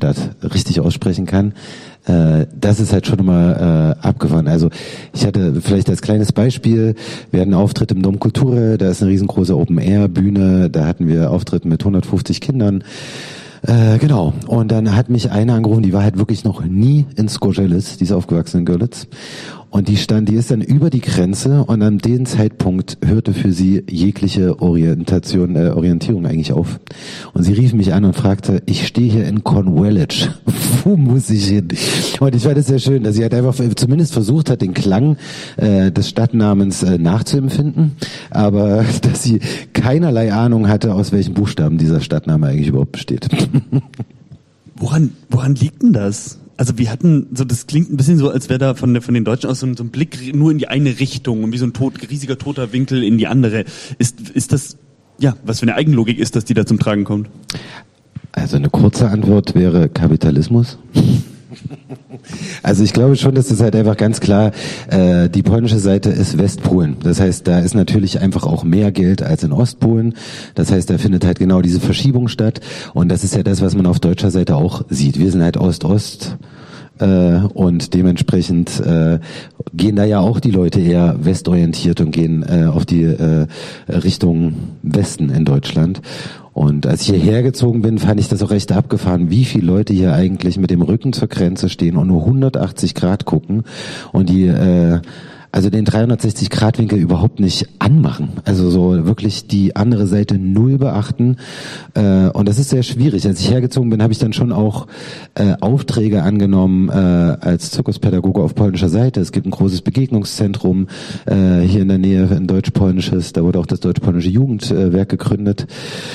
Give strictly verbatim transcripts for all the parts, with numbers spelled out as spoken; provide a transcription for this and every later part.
Stadt richtig aussprechen kann. Äh, das ist halt schon immer äh, abgefahren. Also ich hatte vielleicht als kleines Beispiel, wir hatten einen Auftritt im Dom Cultura, da ist eine riesengroße Open-Air-Bühne, da hatten wir Auftritte mit hundertfünfzig Kindern. Äh, genau. Und dann hat mich eine angerufen, die war halt wirklich noch nie in Skorzelec, die ist aufgewachsen in Görlitz. Und die stand, die ist dann über die Grenze und an dem Zeitpunkt hörte für sie jegliche Orientation, äh, Orientierung eigentlich auf. Und sie rief mich an und fragte, ich stehe hier in Cornwallis, wo muss ich hin? Und ich fand es sehr schön, dass sie halt einfach zumindest versucht hat, den Klang äh, des Stadtnamens äh, nachzuempfinden, aber dass sie keinerlei Ahnung hatte, aus welchen Buchstaben dieser Stadtname eigentlich überhaupt besteht. Woran, woran liegt denn das? Also wir hatten, so das klingt ein bisschen so, als wäre da von, der, von den Deutschen aus so ein, so ein Blick nur in die eine Richtung und wie so ein tot, riesiger toter Winkel in die andere. Ist, ist das, ja, was für eine Eigenlogik ist das, die da zum Tragen kommt? Also eine kurze Antwort wäre Kapitalismus. Also ich glaube schon, dass das halt einfach ganz klar, äh, die polnische Seite ist Westpolen. Das heißt, da ist natürlich einfach auch mehr Geld als in Ostpolen. Das heißt, da findet halt genau diese Verschiebung statt. Und das ist ja das, was man auf deutscher Seite auch sieht. Wir sind halt Ost-Ost. Äh, und dementsprechend äh, gehen da ja auch die Leute eher westorientiert und gehen äh, auf die äh, Richtung Westen in Deutschland. Und als ich hierher gezogen bin, fand ich das auch recht abgefahren, wie viele Leute hier eigentlich mit dem Rücken zur Grenze stehen und nur hundertachtzig Grad gucken und die äh, also den dreihundertsechzig Grad Winkel überhaupt nicht anmachen. Also so wirklich die andere Seite null beachten. Äh, und das ist sehr schwierig. Als ich hergezogen bin, habe ich dann schon auch äh, Aufträge angenommen äh, als Zirkuspädagoge auf polnischer Seite. Es gibt ein großes Begegnungszentrum äh, hier in der Nähe, ein deutsch-polnisches. Da wurde auch das deutsch-polnische Jugendwerk gegründet.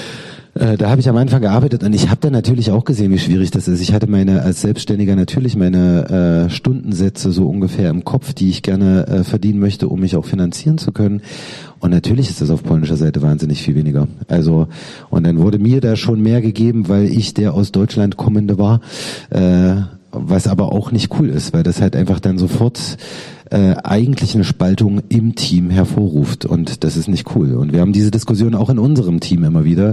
Da habe ich am Anfang gearbeitet und ich habe dann natürlich auch gesehen, wie schwierig das ist. Ich hatte meine als Selbstständiger natürlich meine äh, Stundensätze so ungefähr im Kopf, die ich gerne äh, verdienen möchte, um mich auch finanzieren zu können. Und natürlich ist das auf polnischer Seite wahnsinnig viel weniger. Also und dann wurde mir da schon mehr gegeben, weil ich der aus Deutschland kommende war, äh, was aber auch nicht cool ist, weil das halt einfach dann sofort äh, eigentlich eine Spaltung im Team hervorruft und das ist nicht cool. Und wir haben diese Diskussion auch in unserem Team immer wieder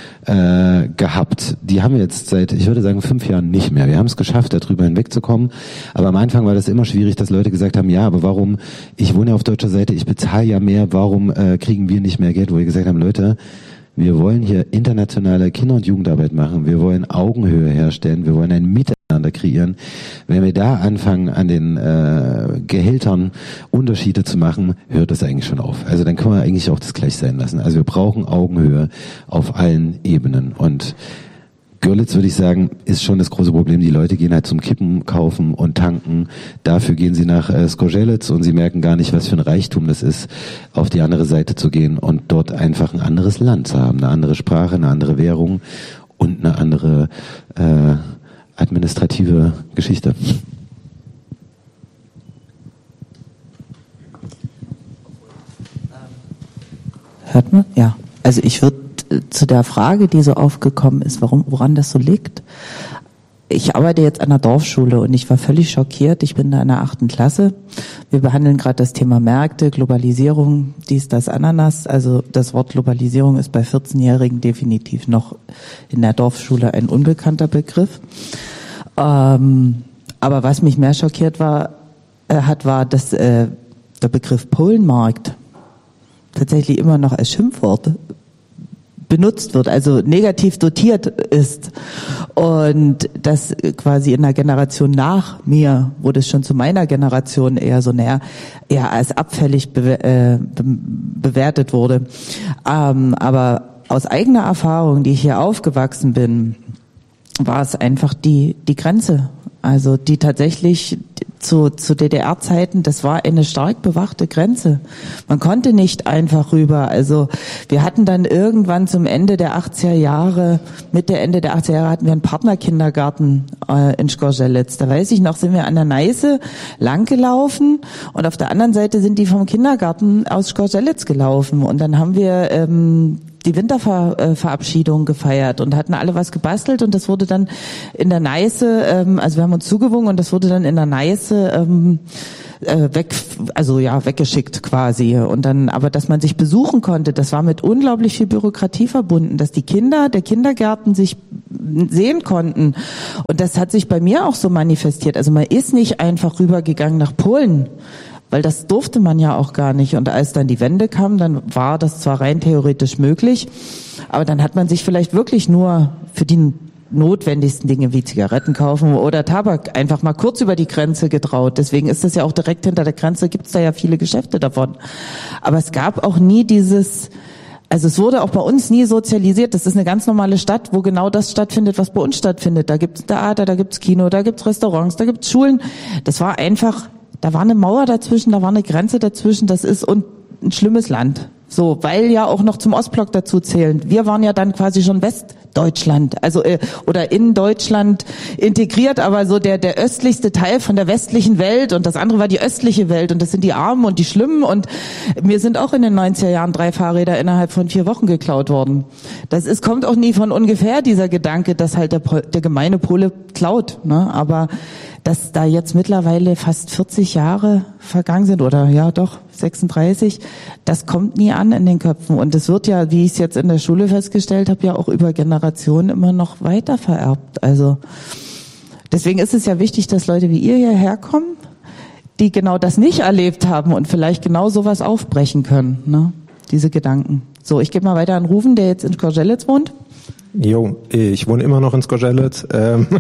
äh, gehabt. Die haben wir jetzt seit, ich würde sagen, fünf Jahren nicht mehr. Wir haben es geschafft, darüber hinwegzukommen. Aber am Anfang war das immer schwierig, dass Leute gesagt haben, ja, aber warum, ich wohne auf deutscher Seite, ich bezahle ja mehr, warum äh, kriegen wir nicht mehr Geld? Wo wir gesagt haben, Leute, wir wollen hier internationale Kinder- und Jugendarbeit machen. Wir wollen Augenhöhe herstellen. Wir wollen ein Miteinander kreieren. Wenn wir da anfangen, an den äh, Gehältern Unterschiede zu machen, hört das eigentlich schon auf. Also dann können wir eigentlich auch das gleich sein lassen. Also wir brauchen Augenhöhe auf allen Ebenen. Und Görlitz, würde ich sagen, ist schon das große Problem. Die Leute gehen halt zum Kippen kaufen und tanken. Dafür gehen sie nach äh, Skorzelec und sie merken gar nicht, was für ein Reichtum das ist, auf die andere Seite zu gehen und dort einfach ein anderes Land zu haben, eine andere Sprache, eine andere Währung und eine andere äh, administrative Geschichte. Hört man? Ja. Also ich würde zu der Frage, die so aufgekommen ist, warum, woran das so liegt. Ich arbeite jetzt an der Dorfschule und ich war völlig schockiert. Ich bin da in der achten Klasse. Wir behandeln gerade das Thema Märkte, Globalisierung, dies, das, Ananas. Also das Wort Globalisierung ist bei vierzehnjährigen definitiv noch in der Dorfschule ein unbekannter Begriff. Ähm, aber was mich mehr schockiert war, äh, hat, war, dass äh, der Begriff Polenmarkt tatsächlich immer noch als Schimpfwort benutzt wird, also negativ dotiert ist. Und das quasi in der Generation nach mir, wo das schon zu meiner Generation eher so näher, eher als abfällig be- äh, be- bewertet wurde. Ähm, aber aus eigener Erfahrung, die ich hier aufgewachsen bin, war es einfach die, die Grenze. Also die tatsächlich zu, zu D D R-Zeiten, das war eine stark bewachte Grenze. Man konnte nicht einfach rüber. Also wir hatten dann irgendwann zum Ende der achtziger Jahre, Mitte, Ende der achtziger Jahre hatten wir einen Partnerkindergarten äh, in Skorzelec. Da weiß ich noch, sind wir an der Neiße langgelaufen und auf der anderen Seite sind die vom Kindergarten aus Skorzelec gelaufen. Und dann haben wir ähm, die Winterverabschiedung gefeiert und hatten alle was gebastelt und das wurde dann in der Neiße, ähm, also wir haben uns zugewungen und das wurde dann in der Neiße ähm, äh, weg, also ja, weggeschickt quasi. Und dann, aber dass man sich besuchen konnte, das war mit unglaublich viel Bürokratie verbunden, dass die Kinder, der Kindergärten sich sehen konnten. Und das hat sich bei mir auch so manifestiert. Also man ist nicht einfach rübergegangen nach Polen, weil das durfte man ja auch gar nicht. Und als dann die Wende kam, dann war das zwar rein theoretisch möglich, aber dann hat man sich vielleicht wirklich nur für die notwendigsten Dinge wie Zigaretten kaufen oder Tabak einfach mal kurz über die Grenze getraut. Deswegen ist das ja auch direkt hinter der Grenze, gibt's da ja viele Geschäfte davon. Aber es gab auch nie dieses, also es wurde auch bei uns nie sozialisiert. Das ist eine ganz normale Stadt, wo genau das stattfindet, was bei uns stattfindet. Da gibt's Theater, da gibt's Kino, da gibt's Restaurants, da gibt's Schulen. Das war einfach, da war eine Mauer dazwischen, da war eine Grenze dazwischen. Das ist und ein schlimmes Land. So, weil ja auch noch zum Ostblock dazu zählen. Wir waren ja dann quasi schon Westdeutschland, also äh, oder in Deutschland integriert, aber so der der östlichste Teil von der westlichen Welt und das andere war die östliche Welt und das sind die Armen und die Schlimmen und mir sind auch in den neunziger Jahren drei Fahrräder innerhalb von vier Wochen geklaut worden. Das ist kommt auch nie von ungefähr, dieser Gedanke, dass halt der, der gemeine Pole klaut, ne? Aber dass da jetzt mittlerweile fast vierzig Jahre vergangen sind oder ja doch sechsunddreißig, das kommt nie an in den Köpfen und es wird ja, wie ich es jetzt in der Schule festgestellt habe, ja auch über Generationen immer noch weiter vererbt. Also deswegen ist es ja wichtig, dass Leute wie ihr hierher kommen, die genau das nicht erlebt haben und vielleicht genau sowas aufbrechen können, ne? Diese Gedanken. So, ich gebe mal weiter an Ruven, der jetzt in Skorzelec wohnt. Jo, ich wohne immer noch in Skorzelec. Ähm,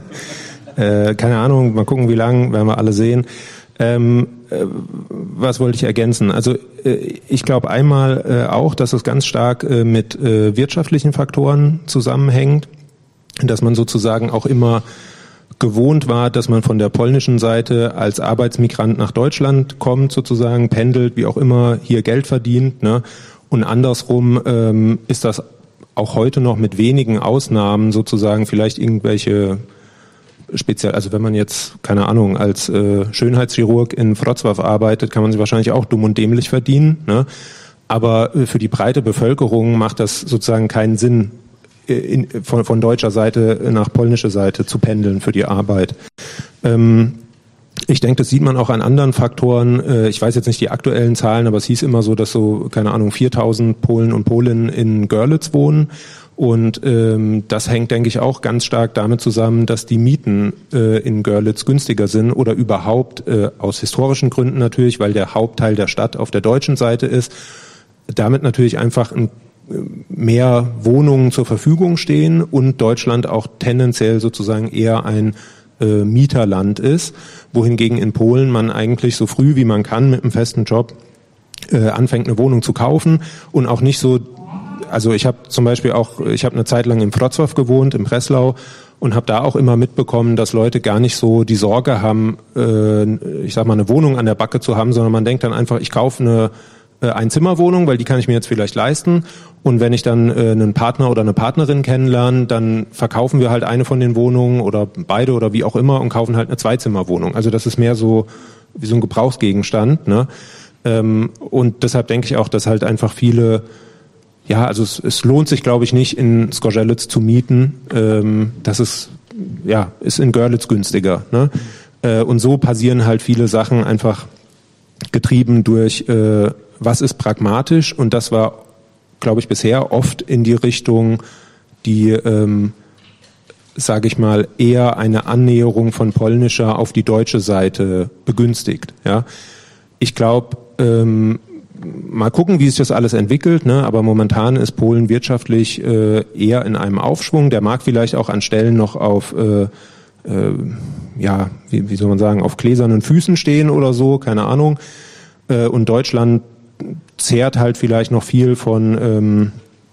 äh, keine Ahnung, mal gucken, wie lang, werden wir alle sehen. Ähm, äh, was wollte ich ergänzen? Also äh, ich glaube einmal äh, auch, dass es ganz stark äh, mit äh, wirtschaftlichen Faktoren zusammenhängt, dass man sozusagen auch immer gewohnt war, dass man von der polnischen Seite als Arbeitsmigrant nach Deutschland kommt, sozusagen pendelt, wie auch immer, hier Geld verdient, ne? Und andersrum ähm, ist das auch heute noch mit wenigen Ausnahmen sozusagen vielleicht irgendwelche speziell, also wenn man jetzt, keine Ahnung, als äh, Schönheitschirurg in Wrocław arbeitet, kann man sich wahrscheinlich auch dumm und dämlich verdienen, ne? Aber äh, für die breite Bevölkerung macht das sozusagen keinen Sinn, äh, in, von, von deutscher Seite nach polnische Seite zu pendeln für die Arbeit. Ähm, ich denke, das sieht man auch an anderen Faktoren. Äh, ich weiß jetzt nicht die aktuellen Zahlen, aber es hieß immer so, dass so, keine Ahnung, viertausend Polen und Polinnen in Görlitz wohnen. Und ähm, das hängt, denke ich, auch ganz stark damit zusammen, dass die Mieten äh, in Görlitz günstiger sind oder überhaupt äh, aus historischen Gründen natürlich, weil der Hauptteil der Stadt auf der deutschen Seite ist, damit natürlich einfach ein, mehr Wohnungen zur Verfügung stehen und Deutschland auch tendenziell sozusagen eher ein äh, Mieterland ist, wohingegen in Polen man eigentlich so früh wie man kann mit einem festen Job äh, anfängt, eine Wohnung zu kaufen und auch nicht so. Also ich habe zum Beispiel auch, ich habe eine Zeit lang in Wrocław gewohnt, in Breslau, und habe da auch immer mitbekommen, dass Leute gar nicht so die Sorge haben, äh, ich sag mal, eine Wohnung an der Backe zu haben, sondern man denkt dann einfach, ich kaufe eine äh, Einzimmerwohnung, weil die kann ich mir jetzt vielleicht leisten. Und wenn ich dann äh, einen Partner oder eine Partnerin kennenlerne, dann verkaufen wir halt eine von den Wohnungen oder beide oder wie auch immer und kaufen halt eine Zweizimmerwohnung. Also das ist mehr so wie so ein Gebrauchsgegenstand, ne? Ähm, und deshalb denke ich auch, dass halt einfach viele Ja, also es, es lohnt sich, glaube ich, nicht, in Skorzelec zu mieten. Ähm, das ist, ja, ist in Görlitz günstiger, ne? Äh, und so passieren halt viele Sachen einfach getrieben durch, äh, was ist pragmatisch. Und das war, glaube ich, bisher oft in die Richtung, die, ähm, sage ich mal, eher eine Annäherung von polnischer auf die deutsche Seite begünstigt. Ja, ich glaube, ähm, mal gucken, wie sich das alles entwickelt, ne? Aber momentan ist Polen wirtschaftlich äh, eher in einem Aufschwung. Der mag vielleicht auch an Stellen noch auf, äh, äh, ja, wie, wie soll man sagen, auf gläsernen Füßen stehen oder so, keine Ahnung. Äh, und Deutschland zehrt halt vielleicht noch viel von ähm,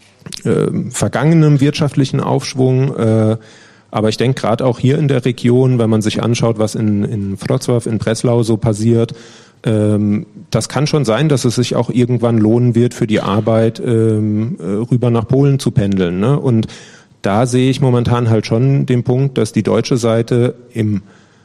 äh, vergangenem wirtschaftlichen Aufschwung. Äh, aber ich denke gerade auch hier in der Region, wenn man sich anschaut, was in, in Wrocław, in Breslau so passiert, das kann schon sein, dass es sich auch irgendwann lohnen wird, für die Arbeit ähm, rüber nach Polen zu pendeln, ne? Und da sehe ich momentan halt schon den Punkt, dass die deutsche Seite im,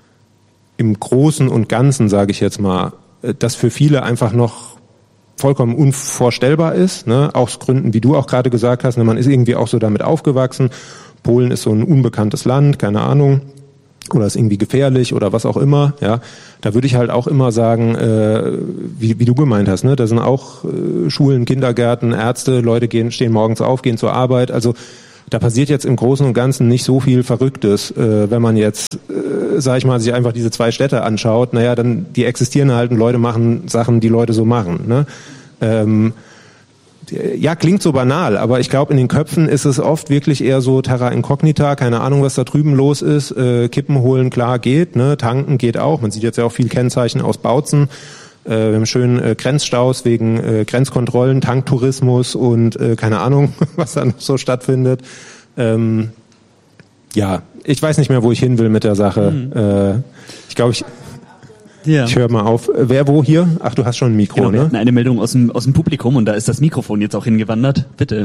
im Großen und Ganzen, sage ich jetzt mal, das für viele einfach noch vollkommen unvorstellbar ist, ne? Aus Gründen, wie du auch gerade gesagt hast, ne? Man ist irgendwie auch so damit aufgewachsen. Polen ist so ein unbekanntes Land, keine Ahnung. Oder ist irgendwie gefährlich oder was auch immer, ja, da würde ich halt auch immer sagen, äh, wie, wie du gemeint hast, ne, da sind auch äh, Schulen, Kindergärten, Ärzte, Leute gehen, stehen morgens auf, gehen zur Arbeit, also Da passiert jetzt im Großen und Ganzen nicht so viel Verrücktes, äh, wenn man jetzt, äh, sag ich mal, sich einfach diese zwei Städte anschaut. Naja, dann die existieren halt und Leute machen Sachen, die Leute so machen. Ne? Ähm, ja, klingt so banal, aber ich glaube, in den Köpfen ist es oft wirklich eher so Terra Incognita, keine Ahnung, was da drüben los ist. Äh, Kippen holen, klar, geht, ne? Tanken geht auch. Man sieht jetzt ja auch viel Kennzeichen aus Bautzen. Äh, wir haben schön äh, Grenzstaus wegen äh, Grenzkontrollen, Tanktourismus und äh, keine Ahnung, was da noch so stattfindet. Ähm, ja, ich weiß nicht mehr, wo ich hin will mit der Sache. Mhm. Äh, ich glaube, ich... Ja. Ich höre mal auf. Wer wo hier? Ach, du hast schon ein Mikro, genau, ne? Wir hatten eine Meldung aus dem, aus dem Publikum und da ist das Mikrofon jetzt auch hingewandert. Bitte.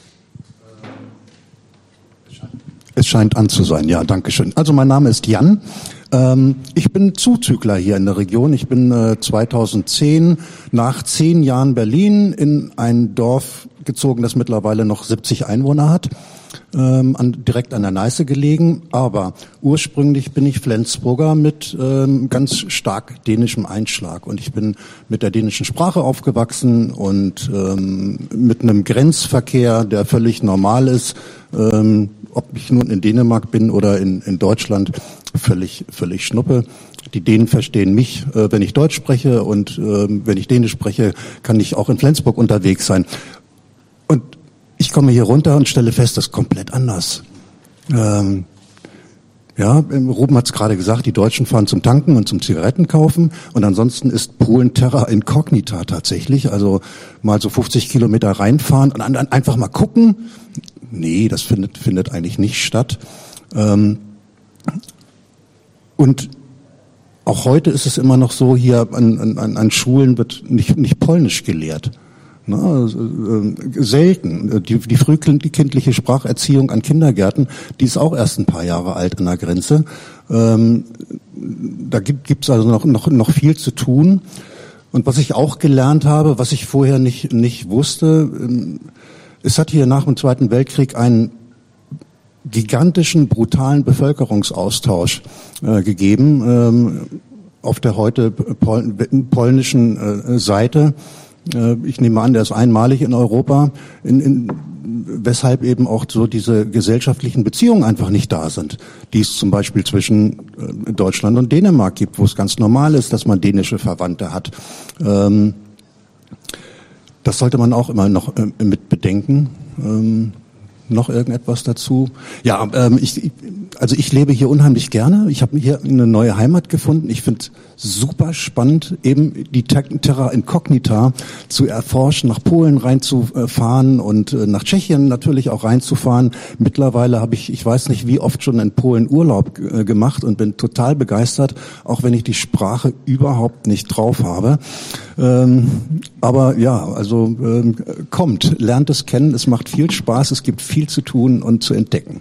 Es scheint an zu sein, ja, danke schön. Also mein Name ist Jan. Ähm, ich bin Zuzügler hier in der Region. Ich bin äh, zweitausendzehn nach zehn Jahren Berlin in ein Dorf gezogen, das mittlerweile noch siebzig Einwohner hat. Ähm, an, direkt an der Neiße gelegen, aber ursprünglich bin ich Flensburger mit ähm, ganz stark dänischem Einschlag und ich bin mit der dänischen Sprache aufgewachsen und ähm, mit einem Grenzverkehr, der völlig normal ist, ähm, ob ich nun in Dänemark bin oder in, in Deutschland, völlig völlig Schnuppe. Die Dänen verstehen mich, äh, wenn ich Deutsch spreche und äh, wenn ich Dänisch spreche, kann ich auch in Flensburg unterwegs sein. Und ich komme hier runter und stelle fest, das ist komplett anders. Ähm, ja, Ruben hat es gerade gesagt, die Deutschen fahren zum Tanken und zum Zigarettenkaufen und ansonsten ist Polen Terra Incognita tatsächlich. Also mal so fünfzig Kilometer reinfahren und an, einfach mal gucken. Nee, das findet findet eigentlich nicht statt. Ähm, und auch heute ist es immer noch so, hier an, an, an Schulen wird nicht, nicht Polnisch gelehrt. Na, äh, selten. Die, die frühkindliche Spracherziehung an Kindergärten, die ist auch erst ein paar Jahre alt an der Grenze. Ähm, da gibt es also noch, noch, noch viel zu tun. Und was ich auch gelernt habe, was ich vorher nicht, nicht wusste, ähm, es hat hier nach dem Zweiten Weltkrieg einen gigantischen, brutalen Bevölkerungsaustausch äh, gegeben ähm, auf der heute pol- polnischen äh, Seite. Ich nehme an, der ist einmalig in Europa, in, in, weshalb eben auch so diese gesellschaftlichen Beziehungen einfach nicht da sind, die es zum Beispiel zwischen Deutschland und Dänemark gibt, wo es ganz normal ist, dass man dänische Verwandte hat. Ähm, das sollte man auch immer noch äh, mit bedenken. Ähm, noch irgendetwas dazu? Ja, ähm, ich, also ich lebe hier unheimlich gerne. Ich habe hier eine neue Heimat gefunden. Ich finde super spannend, eben die Terra Incognita zu erforschen, nach Polen reinzufahren und nach Tschechien natürlich auch reinzufahren. Mittlerweile habe ich, ich weiß nicht wie oft schon in Polen Urlaub äh, gemacht und bin total begeistert, auch wenn ich die Sprache überhaupt nicht drauf habe. Ähm, aber ja, also ähm, kommt, lernt es kennen, es macht viel Spaß, es gibt viel zu tun und zu entdecken.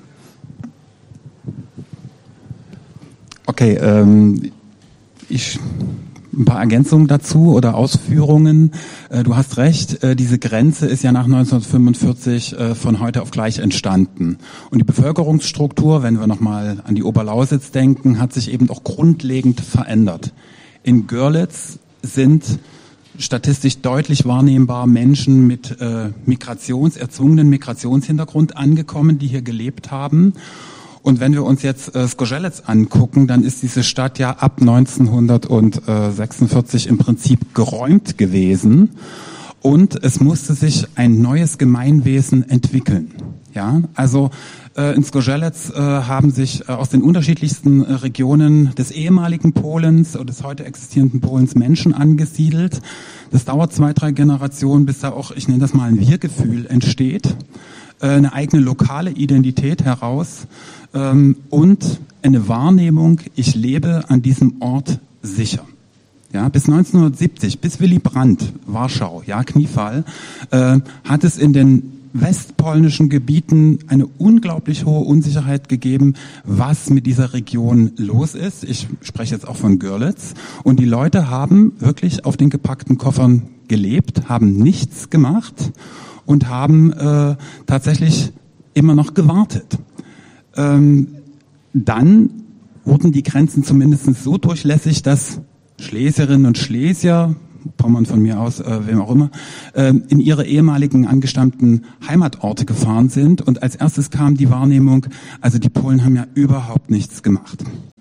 Okay, ähm, ich ein paar Ergänzungen dazu oder Ausführungen. Äh, du hast recht, äh, diese Grenze ist ja nach neunzehnhundertfünfundvierzig äh, von heute auf gleich entstanden. Und die Bevölkerungsstruktur, wenn wir nochmal an die Oberlausitz denken, hat sich eben auch grundlegend verändert. In Görlitz sind statistisch deutlich wahrnehmbar Menschen mit äh, Migrations, erzwungenen Migrationshintergrund angekommen, die hier gelebt haben. Und wenn wir uns jetzt äh, Zgorzelec angucken, dann ist diese Stadt ja ab neunzehnhundertsechsundvierzig im Prinzip geräumt gewesen und es musste sich ein neues Gemeinwesen entwickeln. Ja, also äh, in Zgorzelec äh, haben sich äh, aus den unterschiedlichsten äh, Regionen des ehemaligen Polens oder des heute existierenden Polens Menschen angesiedelt. Das dauert zwei, drei Generationen, bis da auch, ich nenne das mal ein Wir-Gefühl entsteht, äh, eine eigene lokale Identität heraus ähm, und eine Wahrnehmung, ich lebe an diesem Ort sicher. Ja, bis neunzehnhundertsiebzig, bis Willy Brandt, Warschau, ja, Kniefall, äh, hat es in den westpolnischen Gebieten eine unglaublich hohe Unsicherheit gegeben, was mit dieser Region los ist. Ich spreche jetzt auch von Görlitz. Und die Leute haben wirklich auf den gepackten Koffern gelebt, haben nichts gemacht und haben äh, tatsächlich immer noch gewartet. Ähm, dann wurden die Grenzen zumindest so durchlässig, dass Schlesierinnen und Schlesier, Pommern von mir aus, äh, wem auch immer, äh, in ihre ehemaligen angestammten Heimatorte gefahren sind. Und als erstes kam die Wahrnehmung, also die Polen haben ja überhaupt nichts gemacht.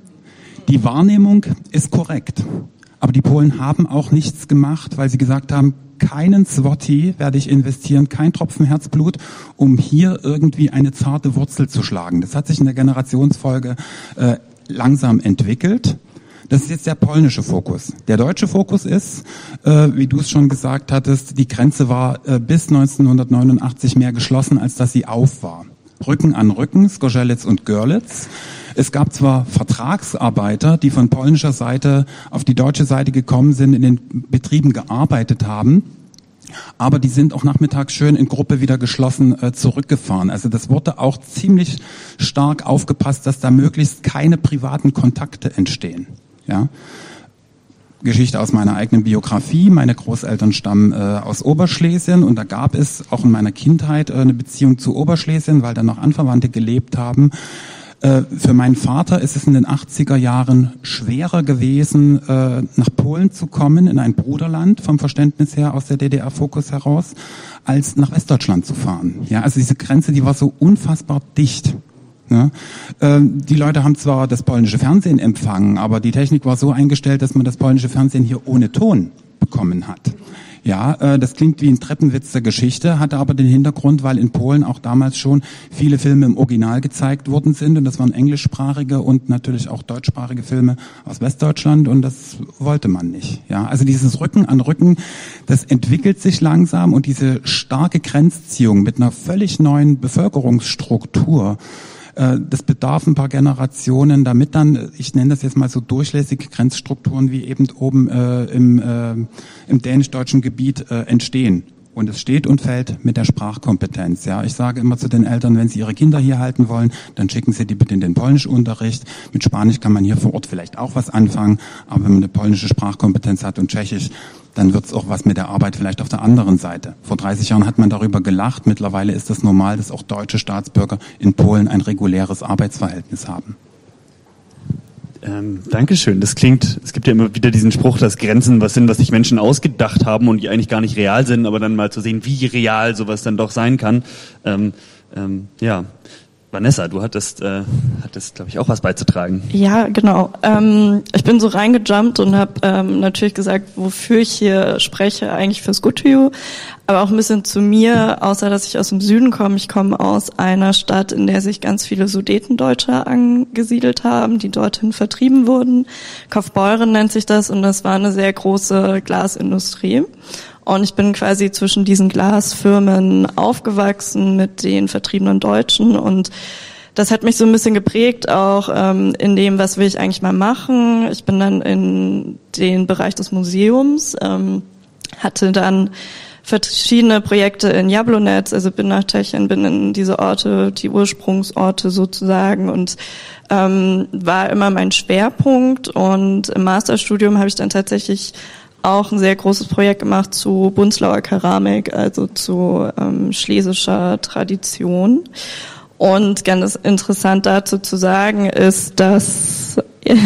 Die Wahrnehmung ist korrekt, aber die Polen haben auch nichts gemacht, weil sie gesagt haben, keinen Zloty werde ich investieren, kein Tropfen Herzblut, um hier irgendwie eine zarte Wurzel zu schlagen. Das hat sich in der Generationsfolge äh, langsam entwickelt. Das ist jetzt der polnische Fokus. Der deutsche Fokus ist, äh, wie du es schon gesagt hattest, die Grenze war äh, bis neunzehnhundertneunundachtzig mehr geschlossen, als dass sie auf war. Rücken an Rücken, Zgorzelec und Görlitz. Es gab zwar Vertragsarbeiter, die von polnischer Seite auf die deutsche Seite gekommen sind, in den Betrieben gearbeitet haben, aber die sind auch nachmittags schön in Gruppe wieder geschlossen äh, zurückgefahren. Also das wurde auch ziemlich stark aufgepasst, dass da möglichst keine privaten Kontakte entstehen. Ja. Geschichte aus meiner eigenen Biografie. Meine Großeltern stammen äh, aus Oberschlesien und da gab es auch in meiner Kindheit äh, eine Beziehung zu Oberschlesien, weil da noch Anverwandte gelebt haben. Äh, für meinen Vater ist es in den achtziger Jahren schwerer gewesen, äh, nach Polen zu kommen, in ein Bruderland vom Verständnis her aus der D D R-Fokus heraus, als nach Westdeutschland zu fahren. Ja, also diese Grenze, die war so unfassbar dicht. Ja, äh, die Leute haben zwar das polnische Fernsehen empfangen, aber die Technik war so eingestellt, dass man das polnische Fernsehen hier ohne Ton bekommen hat. Ja, äh, das klingt wie ein Treppenwitz der Geschichte, hatte aber den Hintergrund, weil in Polen auch damals schon viele Filme im Original gezeigt worden sind und das waren englischsprachige und natürlich auch deutschsprachige Filme aus Westdeutschland und das wollte man nicht. Ja, also dieses Rücken an Rücken, das entwickelt sich langsam und diese starke Grenzziehung mit einer völlig neuen Bevölkerungsstruktur, das bedarf ein paar Generationen, damit dann, ich nenne das jetzt mal so durchlässige Grenzstrukturen wie eben oben äh, im, äh, im dänisch-deutschen Gebiet äh, entstehen. Und es steht und fällt mit der Sprachkompetenz. Ja, ich sage immer zu den Eltern, wenn sie ihre Kinder hier halten wollen, dann schicken sie die bitte in den Polnischunterricht. Mit Spanisch kann man hier vor Ort vielleicht auch was anfangen, aber wenn man eine polnische Sprachkompetenz hat und Tschechisch, dann wird's auch was mit der Arbeit vielleicht auf der anderen Seite. Vor dreißig Jahren hat man darüber gelacht. Mittlerweile ist es normal, dass auch deutsche Staatsbürger in Polen ein reguläres Arbeitsverhältnis haben. Ähm, Dankeschön. Das klingt, es gibt ja immer wieder diesen Spruch, dass Grenzen was sind, was sich Menschen ausgedacht haben und die eigentlich gar nicht real sind, aber dann mal zu sehen, wie real sowas dann doch sein kann. Ähm, ähm, ja. Vanessa, du hattest, äh, hattest, glaube ich, auch was beizutragen. Ja, genau. Ähm, ich bin so reingejumpt und habe ähm, natürlich gesagt, wofür ich hier spreche, eigentlich fürs Guthu, aber auch ein bisschen zu mir, außer dass ich aus dem Süden komme. Ich komme aus einer Stadt, in der sich ganz viele Sudetendeutsche angesiedelt haben, die dorthin vertrieben wurden. Kaufbeuren nennt sich das und das war eine sehr große Glasindustrie. Und ich bin quasi zwischen diesen Glasfirmen aufgewachsen mit den vertriebenen Deutschen und das hat mich so ein bisschen geprägt, auch ähm, in dem, was will ich eigentlich mal machen. Ich bin dann in den Bereich des Museums, ähm, hatte dann verschiedene Projekte in Jablonec, also bin nach Tschechien, bin in diese Orte, die Ursprungsorte sozusagen und ähm, war immer mein Schwerpunkt und im Masterstudium habe ich dann tatsächlich auch ein sehr großes Projekt gemacht zu Bunzlauer Keramik, also zu ähm, schlesischer Tradition. Und ganz interessant dazu zu sagen ist, dass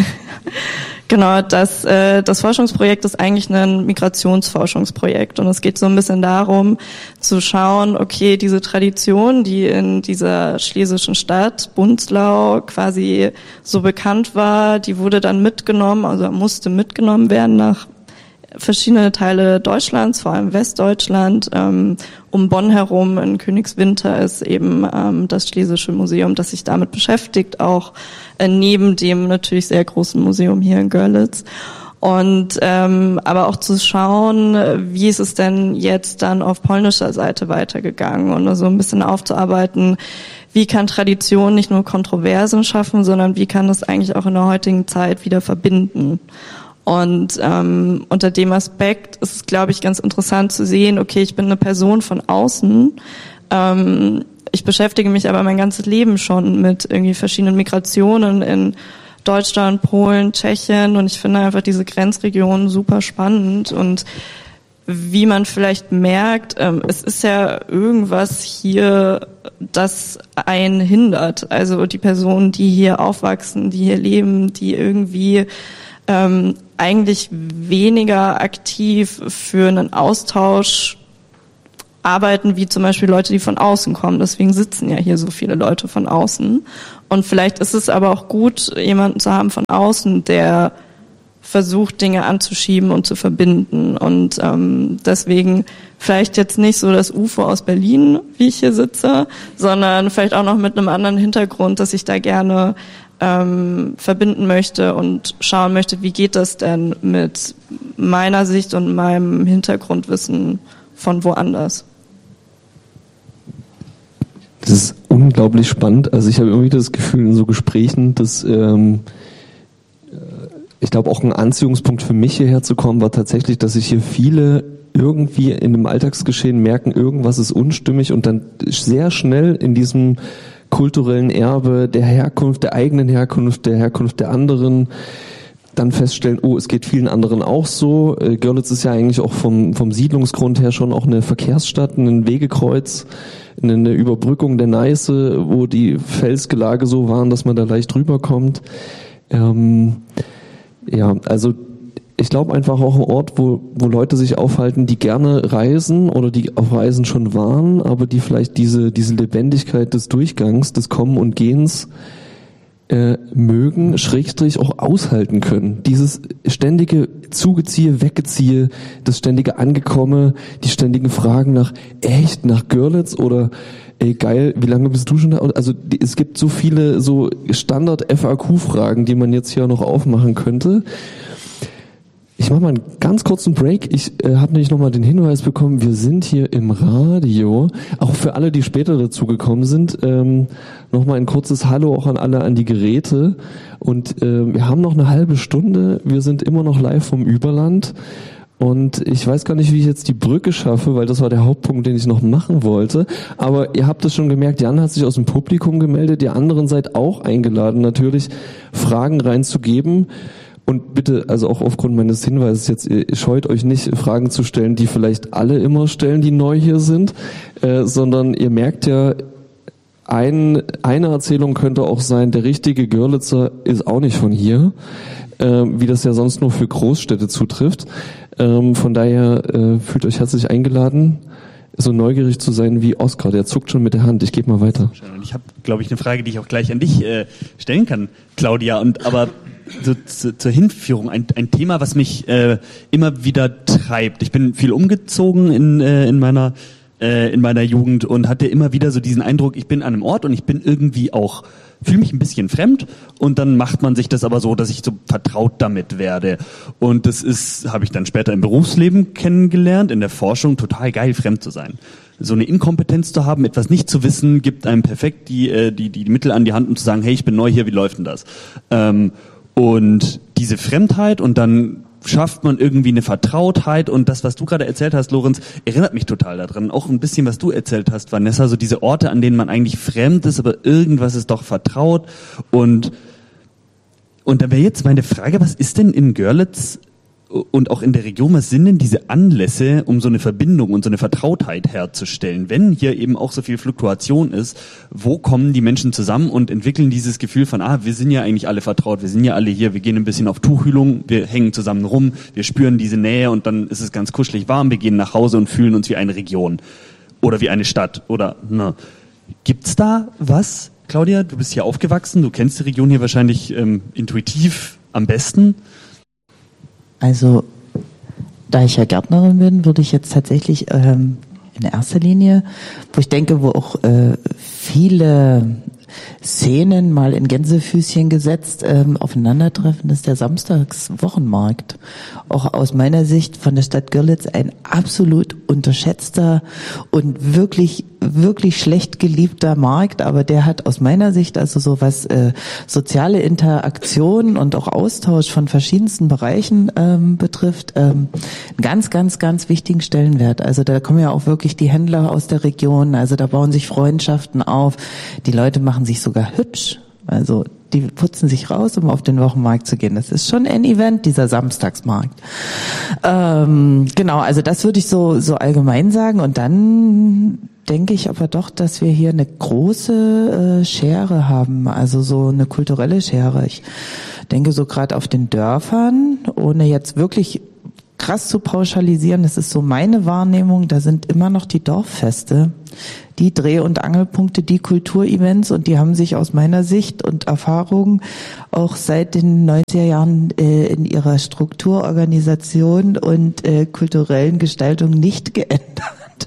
genau, dass äh, das Forschungsprojekt ist eigentlich ein Migrationsforschungsprojekt und es geht so ein bisschen darum zu schauen, okay, diese Tradition, die in dieser schlesischen Stadt Bunzlau quasi so bekannt war, die wurde dann mitgenommen, also musste mitgenommen werden nach verschiedene Teile Deutschlands, vor allem Westdeutschland. Ähm, um Bonn herum in Königswinter ist eben ähm, das Schlesische Museum, das sich damit beschäftigt, auch äh, neben dem natürlich sehr großen Museum hier in Görlitz. Und ähm, aber auch zu schauen, wie ist es denn jetzt dann auf polnischer Seite weitergegangen und so ein bisschen aufzuarbeiten, wie kann Tradition nicht nur Kontroversen schaffen, sondern wie kann es eigentlich auch in der heutigen Zeit wieder verbinden. Und ähm, unter dem Aspekt ist es, glaube ich, ganz interessant zu sehen, okay, ich bin eine Person von außen, ähm, ich beschäftige mich aber mein ganzes Leben schon mit irgendwie verschiedenen Migrationen in Deutschland, Polen, Tschechien und ich finde einfach diese Grenzregionen super spannend und wie man vielleicht merkt, ähm, es ist ja irgendwas hier, das einen hindert, also die Personen, die hier aufwachsen, die hier leben, die irgendwie ähm, eigentlich weniger aktiv für einen Austausch arbeiten, wie zum Beispiel Leute, die von außen kommen. Deswegen sitzen ja hier so viele Leute von außen. Und vielleicht ist es aber auch gut, jemanden zu haben von außen, der versucht, Dinge anzuschieben und zu verbinden. Und ähm, deswegen vielleicht jetzt nicht so das U F O aus Berlin, wie ich hier sitze, sondern vielleicht auch noch mit einem anderen Hintergrund, dass ich da gerne ähm, verbinden möchte und schauen möchte, wie geht das denn mit meiner Sicht und meinem Hintergrundwissen von woanders. Das ist unglaublich spannend. Also ich habe irgendwie das Gefühl in so Gesprächen, dass ähm, ich glaube auch ein Anziehungspunkt für mich hierher zu kommen war tatsächlich, dass sich hier viele irgendwie in dem Alltagsgeschehen merken, irgendwas ist unstimmig und dann sehr schnell in diesem kulturellen Erbe der Herkunft, der eigenen Herkunft, der Herkunft der anderen dann feststellen, oh, es geht vielen anderen auch so. Görlitz ist ja eigentlich auch vom, vom Siedlungsgrund her schon auch eine Verkehrsstadt, ein Wegekreuz, eine Überbrückung der Neiße, wo die Felsgelage so waren, dass man da leicht rüberkommt. Ähm, ja, also ich glaube einfach auch ein Ort, wo, wo Leute sich aufhalten, die gerne reisen oder die auf Reisen schon waren, aber die vielleicht diese, diese Lebendigkeit des Durchgangs, des Kommen und Gehens äh, mögen, Schrägstrich auch aushalten können. Dieses ständige Zugeziehe, Weggeziehe, das ständige Angekomme, die ständigen Fragen nach echt, nach Görlitz oder ey geil, wie lange bist du schon da? Also die, es gibt so viele so Standard-F A Q-Fragen, die man jetzt hier noch aufmachen könnte. Ich mache mal einen ganz kurzen Break. Ich äh, habe nämlich nochmal den Hinweis bekommen, wir sind hier im Radio. Auch für alle, die später dazugekommen sind, ähm, nochmal ein kurzes Hallo auch an alle an die Geräte. Und äh, wir haben noch eine halbe Stunde. Wir sind immer noch live vom Überland. Und ich weiß gar nicht, wie ich jetzt die Brücke schaffe, weil das war der Hauptpunkt, den ich noch machen wollte. Aber ihr habt es schon gemerkt, Jan hat sich aus dem Publikum gemeldet. Ihr anderen seid auch eingeladen, natürlich Fragen reinzugeben. Und bitte, also auch aufgrund meines Hinweises jetzt, ihr scheut euch nicht, Fragen zu stellen, die vielleicht alle immer stellen, die neu hier sind, äh, sondern ihr merkt ja, ein, eine Erzählung könnte auch sein, der richtige Görlitzer ist auch nicht von hier, äh, wie das ja sonst nur für Großstädte zutrifft. Ähm, von daher äh, fühlt euch herzlich eingeladen, so neugierig zu sein wie Oskar. Der zuckt schon mit der Hand. Ich gebe mal weiter. Und ich habe, glaube ich, eine Frage, die ich auch gleich an dich äh, stellen kann, Claudia. Und aber so zu, zur Hinführung ein, ein Thema, was mich äh, immer wieder treibt. Ich bin viel umgezogen in äh, in meiner äh, in meiner Jugend und hatte immer wieder so diesen Eindruck, ich bin an einem Ort und ich bin irgendwie auch fühle mich ein bisschen fremd und dann macht man sich das aber so, dass ich so vertraut damit werde. Und das ist, habe ich dann später im Berufsleben kennengelernt, in der Forschung, total geil, fremd zu sein. So eine Inkompetenz zu haben, etwas nicht zu wissen, gibt einem perfekt die die die, die Mittel an die Hand, um zu sagen, hey, ich bin neu hier, wie läuft denn das? Ähm, und diese Fremdheit und dann schafft man irgendwie eine Vertrautheit und das, was du gerade erzählt hast, Lorenz, erinnert mich total daran. Auch ein bisschen, was du erzählt hast, Vanessa, so diese Orte, an denen man eigentlich fremd ist, aber irgendwas ist doch vertraut. Und, und da wäre jetzt meine Frage, was ist denn in Görlitz und auch in der Region, was sind denn diese Anlässe, um so eine Verbindung und so eine Vertrautheit herzustellen? Wenn hier eben auch so viel Fluktuation ist, wo kommen die Menschen zusammen und entwickeln dieses Gefühl von, ah, wir sind ja eigentlich alle vertraut, wir sind ja alle hier, wir gehen ein bisschen auf Tuchhühlung, wir hängen zusammen rum, wir spüren diese Nähe und dann ist es ganz kuschelig warm, wir gehen nach Hause und fühlen uns wie eine Region oder wie eine Stadt oder, ne. Gibt's da was, Claudia? Du bist hier aufgewachsen, du kennst die Region hier wahrscheinlich ähm, intuitiv am besten. Also, da ich ja Gärtnerin bin, würde ich jetzt tatsächlich ähm, in erster Linie, wo ich denke, wo auch äh, viele Szenen mal in Gänsefüßchen gesetzt ähm, aufeinandertreffen, ist der Samstagswochenmarkt. Auch aus meiner Sicht von der Stadt Görlitz ein absolut unterschätzter und wirklich wirklich schlecht geliebter Markt, aber der hat aus meiner Sicht also so was äh, soziale Interaktion und auch Austausch von verschiedensten Bereichen ähm, betrifft, ähm, einen ganz, ganz, ganz wichtigen Stellenwert. Also da kommen ja auch wirklich die Händler aus der Region, also da bauen sich Freundschaften auf, die Leute machen sich sogar hübsch, also die putzen sich raus, um auf den Wochenmarkt zu gehen. Das ist schon ein Event, dieser Samstagsmarkt. Ähm, genau, also das würde ich so so allgemein sagen. Und dann denke ich aber doch, dass wir hier eine große äh, Schere haben, also so eine kulturelle Schere. Ich denke so gerade auf den Dörfern, ohne jetzt wirklich krass zu pauschalisieren, das ist so meine Wahrnehmung, da sind immer noch die Dorffeste, die Dreh- und Angelpunkte, die Kulturevents, und die haben sich aus meiner Sicht und Erfahrung auch seit den neunziger Jahren äh, in ihrer Struktur, Organisation und äh, kulturellen Gestaltung nicht geändert.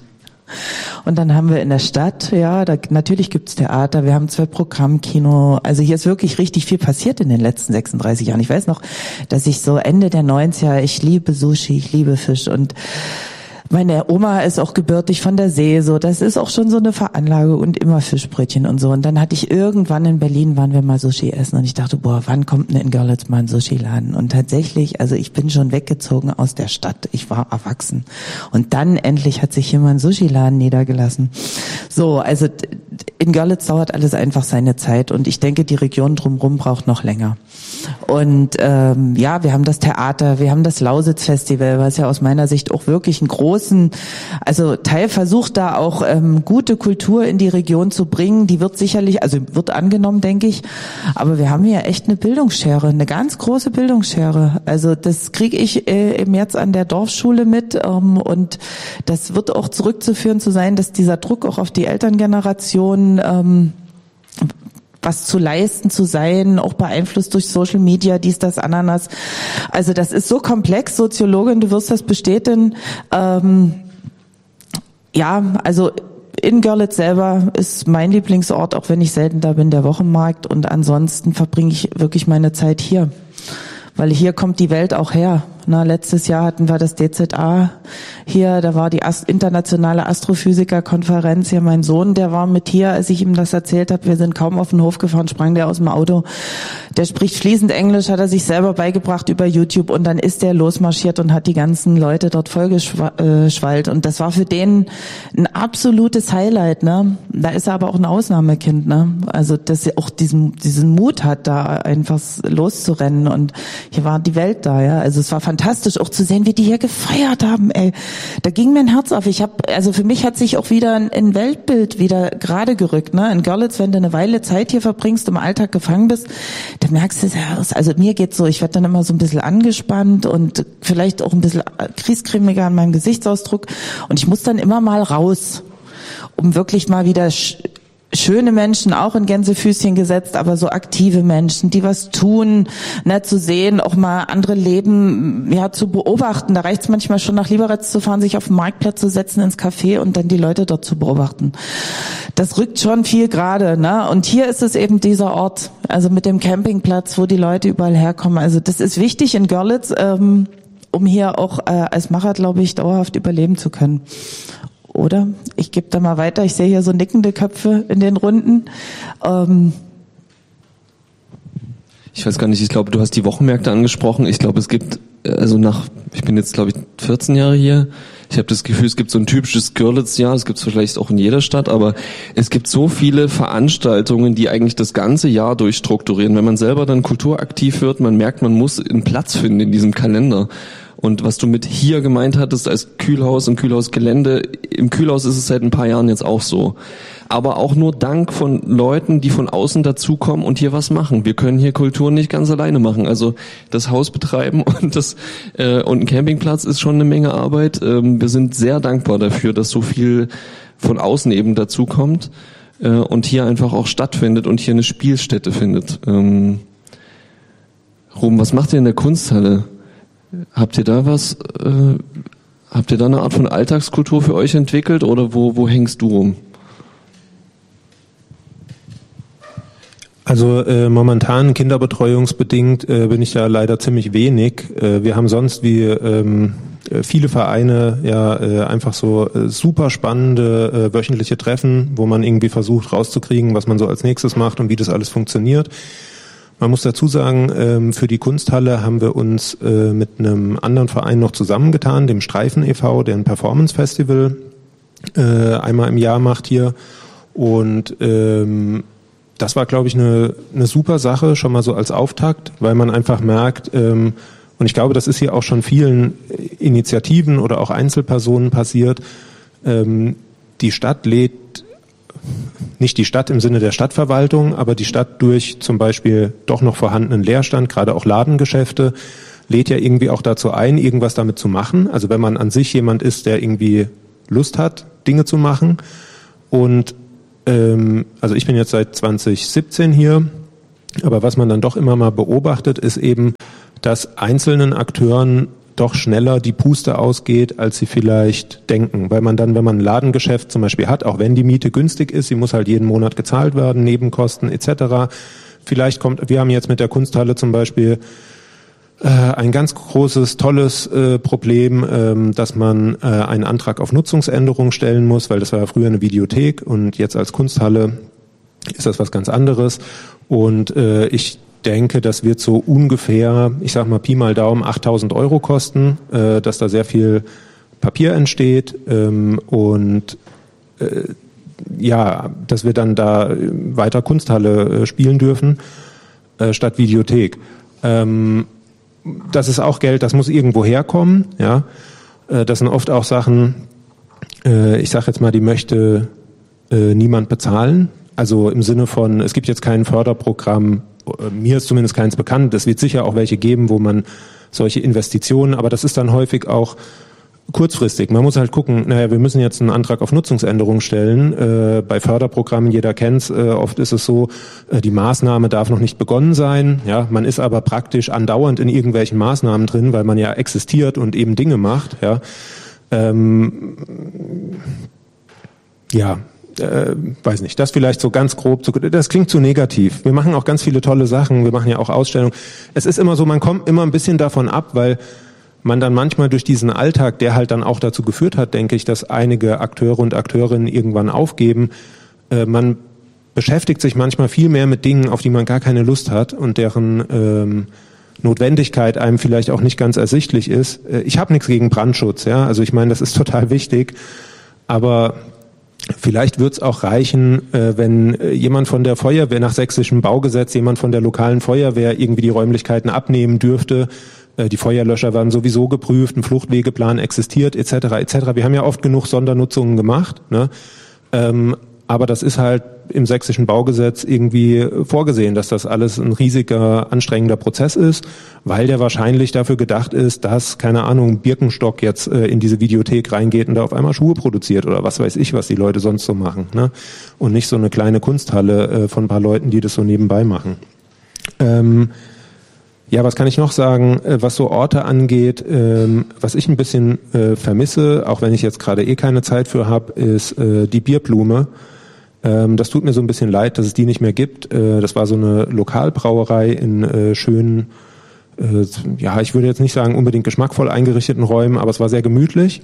Und dann haben wir in der Stadt, ja, da, natürlich gibt's Theater, wir haben zwei Programmkino, also hier ist wirklich richtig viel passiert in den letzten sechsunddreißig Jahren. Ich weiß noch, dass ich so Ende der neunziger, ich liebe Sushi, ich liebe Fisch, und meine Oma ist auch gebürtig von der See, so, das ist auch schon so eine Veranlagung, und immer Fischbrötchen und so. Und dann hatte ich irgendwann in Berlin, waren wir mal Sushi essen, und ich dachte, boah, wann kommt denn in Görlitz mal ein Sushi-Laden? Und tatsächlich, also ich bin schon weggezogen aus der Stadt, ich war erwachsen. Und dann endlich hat sich hier mal ein Sushi-Laden niedergelassen. So, also in Görlitz dauert alles einfach seine Zeit, und ich denke, die Region drumherum braucht noch länger. Und ähm, ja, wir haben das Theater, wir haben das Lausitz-Festival, was ja aus meiner Sicht auch wirklich einen großen, also Teil versucht, da auch ähm, gute Kultur in die Region zu bringen. Die wird sicherlich, also wird angenommen, denke ich, aber wir haben hier echt eine Bildungsschere, eine ganz große Bildungsschere. Also das kriege ich äh, im März an der Dorfschule mit, ähm, und das wird auch zurückzuführen zu sein, dass dieser Druck auch auf die Elterngeneration, ähm, was zu leisten, zu sein, auch beeinflusst durch Social Media, dies, das, Ananas. Also das ist so komplex, Soziologin, du wirst das bestätigen. Ähm, ja, also in Görlitz selber ist mein Lieblingsort, auch wenn ich selten da bin, der Wochenmarkt, und ansonsten verbringe ich wirklich meine Zeit hier. Weil hier kommt die Welt auch her. Na, letztes Jahr hatten wir das D Z A hier, da war die Ast- internationale Astrophysiker-Konferenz. Hier mein Sohn, der war mit hier, als ich ihm das erzählt habe. Wir sind kaum auf den Hof gefahren, sprang der aus dem Auto. Der spricht fließend Englisch, hat er sich selber beigebracht über YouTube, und dann ist der losmarschiert und hat die ganzen Leute dort vollgeschwallt. Und das war für den ein absolutes Highlight, ne? Da ist er aber auch ein Ausnahmekind, ne? Also, dass er auch diesen, diesen Mut hat, da einfach loszurennen, und hier war die Welt da, ja. Also es war fantastisch auch zu sehen, wie die hier gefeiert haben, ey. Da ging mir ein Herz auf. Ich habe, also für mich hat sich auch wieder ein, ein Weltbild wieder gerade gerückt, ne? In Görlitz, wenn du eine Weile Zeit hier verbringst, im Alltag gefangen bist, dann merkst du es, also mir geht's so, ich werde dann immer so ein bisschen angespannt und vielleicht auch ein bisschen kriescremiger an meinem Gesichtsausdruck, und ich muss dann immer mal raus, um wirklich mal wieder sch- schöne Menschen, auch in Gänsefüßchen gesetzt, aber so aktive Menschen, die was tun, ne, zu sehen, auch mal andere Leben, ja, zu beobachten. Da reicht es manchmal schon, nach Liberec zu fahren, sich auf den Marktplatz zu setzen, ins Café, und dann die Leute dort zu beobachten. Das rückt schon viel gerade, ne? Und hier ist es eben dieser Ort, also mit dem Campingplatz, wo die Leute überall herkommen. Also das ist wichtig in Görlitz, ähm, um hier auch äh, als Macher, glaube ich, dauerhaft überleben zu können. Oder? Ich gebe da mal weiter. Ich sehe hier so nickende Köpfe in den Runden. Ähm ich weiß gar nicht, ich glaube, du hast die Wochenmärkte angesprochen. Ich glaube, es gibt, also nach, ich bin jetzt, glaube ich, vierzehn Jahre hier. Ich habe das Gefühl, es gibt so ein typisches Görlitz-Jahr, das gibt es vielleicht auch in jeder Stadt, aber es gibt so viele Veranstaltungen, die eigentlich das ganze Jahr durchstrukturieren. Wenn man selber dann kulturaktiv wird, man merkt, man muss einen Platz finden in diesem Kalender. Und was du mit hier gemeint hattest als Kühlhaus und Kühlhausgelände, im Kühlhaus ist es seit ein paar Jahren jetzt auch so. Aber auch nur dank von Leuten, die von außen dazukommen und hier was machen. Wir können hier Kultur nicht ganz alleine machen. Also das Haus betreiben und das äh, und ein Campingplatz ist schon eine Menge Arbeit. Ähm, wir sind sehr dankbar dafür, dass so viel von außen eben dazukommt äh, und hier einfach auch stattfindet und hier eine Spielstätte findet. Ähm, Ruben, was macht ihr in der Kunsthalle? Habt ihr da was, äh, habt ihr da eine Art von Alltagskultur für euch entwickelt, oder wo, wo hängst du rum? Also äh, momentan kinderbetreuungsbedingt äh, bin ich ja leider ziemlich wenig. Äh, wir haben sonst wie ähm, viele Vereine ja äh, einfach so äh, super spannende äh, wöchentliche Treffen, wo man irgendwie versucht rauszukriegen, was man so als nächstes macht und wie das alles funktioniert. Man muss dazu sagen, für die Kunsthalle haben wir uns mit einem anderen Verein noch zusammengetan, dem Streifen e V, der ein Performance-Festival einmal im Jahr macht hier. Und das war, glaube ich, eine, eine super Sache, schon mal so als Auftakt, weil man einfach merkt, und ich glaube, das ist hier auch schon vielen Initiativen oder auch Einzelpersonen passiert, die Stadt lädt nicht die Stadt im Sinne der Stadtverwaltung, aber die Stadt durch zum Beispiel doch noch vorhandenen Leerstand, gerade auch Ladengeschäfte, lädt ja irgendwie auch dazu ein, irgendwas damit zu machen. Also wenn man an sich jemand ist, der irgendwie Lust hat, Dinge zu machen. Und ähm, also ich bin jetzt seit zwanzig siebzehn hier, aber was man dann doch immer mal beobachtet, ist eben, dass einzelnen Akteuren doch schneller die Puste ausgeht, als sie vielleicht denken. Weil man dann, wenn man ein Ladengeschäft zum Beispiel hat, auch wenn die Miete günstig ist, sie muss halt jeden Monat gezahlt werden, Nebenkosten et cetera. Vielleicht kommt, wir haben jetzt mit der Kunsthalle zum Beispiel äh, ein ganz großes, tolles äh, Problem, ähm, dass man äh, einen Antrag auf Nutzungsänderung stellen muss, weil das war ja früher eine Videothek und jetzt als Kunsthalle ist das was ganz anderes. Und äh, ich denke, das wird so ungefähr, ich sag mal Pi mal Daumen, achttausend Euro kosten, äh, dass da sehr viel Papier entsteht ähm, und äh, ja, dass wir dann da weiter Kunsthalle äh, spielen dürfen äh, statt Videothek. Ähm, das ist auch Geld, das muss irgendwo herkommen. Ja, äh, das sind oft auch Sachen, äh, ich sag jetzt mal, die möchte äh, niemand bezahlen. Also im Sinne von, es gibt jetzt kein Förderprogramm, mir ist zumindest keins bekannt. Es wird sicher auch welche geben, wo man solche Investitionen, aber das ist dann häufig auch kurzfristig. Man muss halt gucken, naja, wir müssen jetzt einen Antrag auf Nutzungsänderung stellen. Äh, bei Förderprogrammen, jeder kennt's, äh, oft ist es so, äh, die Maßnahme darf noch nicht begonnen sein. Ja, man ist aber praktisch andauernd in irgendwelchen Maßnahmen drin, weil man ja existiert und eben Dinge macht. Ja, ähm, ja. Äh, weiß nicht, das vielleicht so ganz grob, zu, das klingt zu negativ. Wir machen auch ganz viele tolle Sachen, wir machen ja auch Ausstellungen. Es ist immer so, man kommt immer ein bisschen davon ab, weil man dann manchmal durch diesen Alltag, der halt dann auch dazu geführt hat, denke ich, dass einige Akteure und Akteurinnen irgendwann aufgeben, äh, man beschäftigt sich manchmal viel mehr mit Dingen, auf die man gar keine Lust hat und deren ähm, Notwendigkeit einem vielleicht auch nicht ganz ersichtlich ist. Äh, ich habe nichts gegen Brandschutz, ja, also ich meine, das ist total wichtig, aber vielleicht wird es auch reichen, äh, wenn äh, jemand von der Feuerwehr nach sächsischem Baugesetz, jemand von der lokalen Feuerwehr irgendwie die Räumlichkeiten abnehmen dürfte. Äh, die Feuerlöscher werden sowieso geprüft, ein Fluchtwegeplan existiert et cetera et cetera. Wir haben ja oft genug Sondernutzungen gemacht, ne? Ähm, aber das ist halt im sächsischen Baugesetz irgendwie vorgesehen, dass das alles ein riesiger, anstrengender Prozess ist, weil der wahrscheinlich dafür gedacht ist, dass, keine Ahnung, Birkenstock jetzt äh, in diese Videothek reingeht und da auf einmal Schuhe produziert oder was weiß ich, was die Leute sonst so machen, ne? Und nicht so eine kleine Kunsthalle äh, von ein paar Leuten, die das so nebenbei machen. Ähm, ja, was kann ich noch sagen, äh, was so Orte angeht, ähm, was ich ein bisschen äh, vermisse, auch wenn ich jetzt gerade eh keine Zeit für habe, ist äh, die Bierblume. Das tut mir so ein bisschen leid, dass es die nicht mehr gibt. Das war so eine Lokalbrauerei in schönen, ja, ich würde jetzt nicht sagen unbedingt geschmackvoll eingerichteten Räumen, aber es war sehr gemütlich.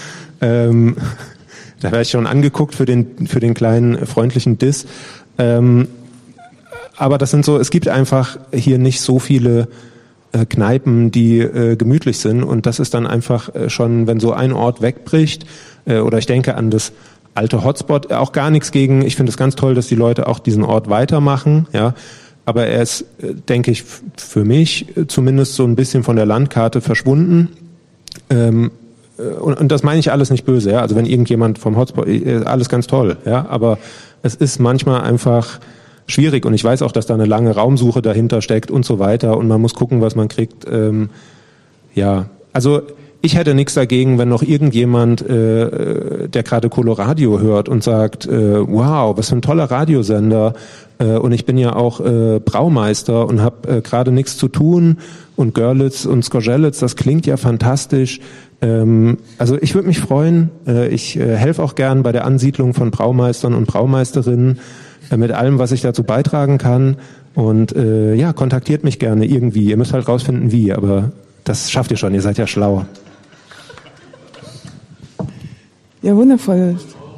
ähm, da werde ich schon angeguckt für den für den kleinen freundlichen Diss. Ähm, aber das sind so, es gibt einfach hier nicht so viele äh, Kneipen, die äh, gemütlich sind, und das ist dann einfach äh, schon, wenn so ein Ort wegbricht, äh, oder ich denke an das alte Hotspot, auch gar nichts gegen, ich finde es ganz toll, dass die Leute auch diesen Ort weitermachen, ja, aber er ist, denke ich, für mich zumindest so ein bisschen von der Landkarte verschwunden, ähm, und, und das meine ich alles nicht böse, ja, also wenn irgendjemand vom Hotspot, alles ganz toll, ja, aber es ist manchmal einfach schwierig, und ich weiß auch, dass da eine lange Raumsuche dahinter steckt und so weiter, und man muss gucken, was man kriegt, ähm, ja, also ich hätte nichts dagegen, wenn noch irgendjemand, äh, der gerade Coloradio hört und sagt, äh, wow, was für ein toller Radiosender, äh, und ich bin ja auch äh, Braumeister und habe äh, gerade nichts zu tun, und Görlitz und Skorzelec, das klingt ja fantastisch. Ähm, also ich würde mich freuen, äh, ich äh, helfe auch gern bei der Ansiedlung von Braumeistern und Braumeisterinnen äh, mit allem, was ich dazu beitragen kann, und äh, ja, kontaktiert mich gerne irgendwie. Ihr müsst halt rausfinden, wie, aber das schafft ihr schon, ihr seid ja schlau. Ja, wundervoll.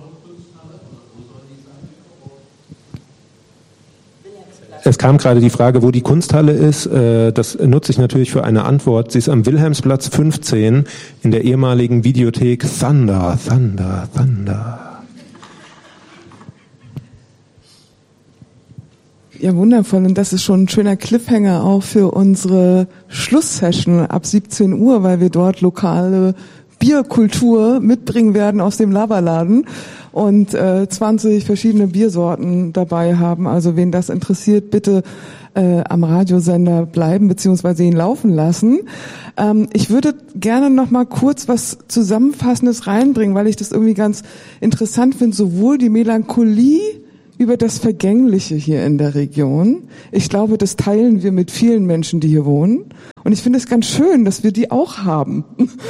Es kam gerade die Frage, wo die Kunsthalle ist. Das nutze ich natürlich für eine Antwort. Sie ist am Wilhelmsplatz fünfzehn in der ehemaligen Videothek Thunder, Thunder, Thunder. Ja, wundervoll. Und das ist schon ein schöner Cliffhanger auch für unsere Schlusssession ab siebzehn Uhr, weil wir dort lokale Bierkultur mitbringen werden aus dem Lavaladen und äh, zwanzig verschiedene Biersorten dabei haben. Also wen das interessiert, bitte äh, am Radiosender bleiben beziehungsweise ihn laufen lassen. Ähm, ich würde gerne noch mal kurz was Zusammenfassendes reinbringen, weil ich das irgendwie ganz interessant finde, sowohl die Melancholie über das Vergängliche hier in der Region. Ich glaube, das teilen wir mit vielen Menschen, die hier wohnen. Und ich finde es ganz schön, dass wir die auch haben.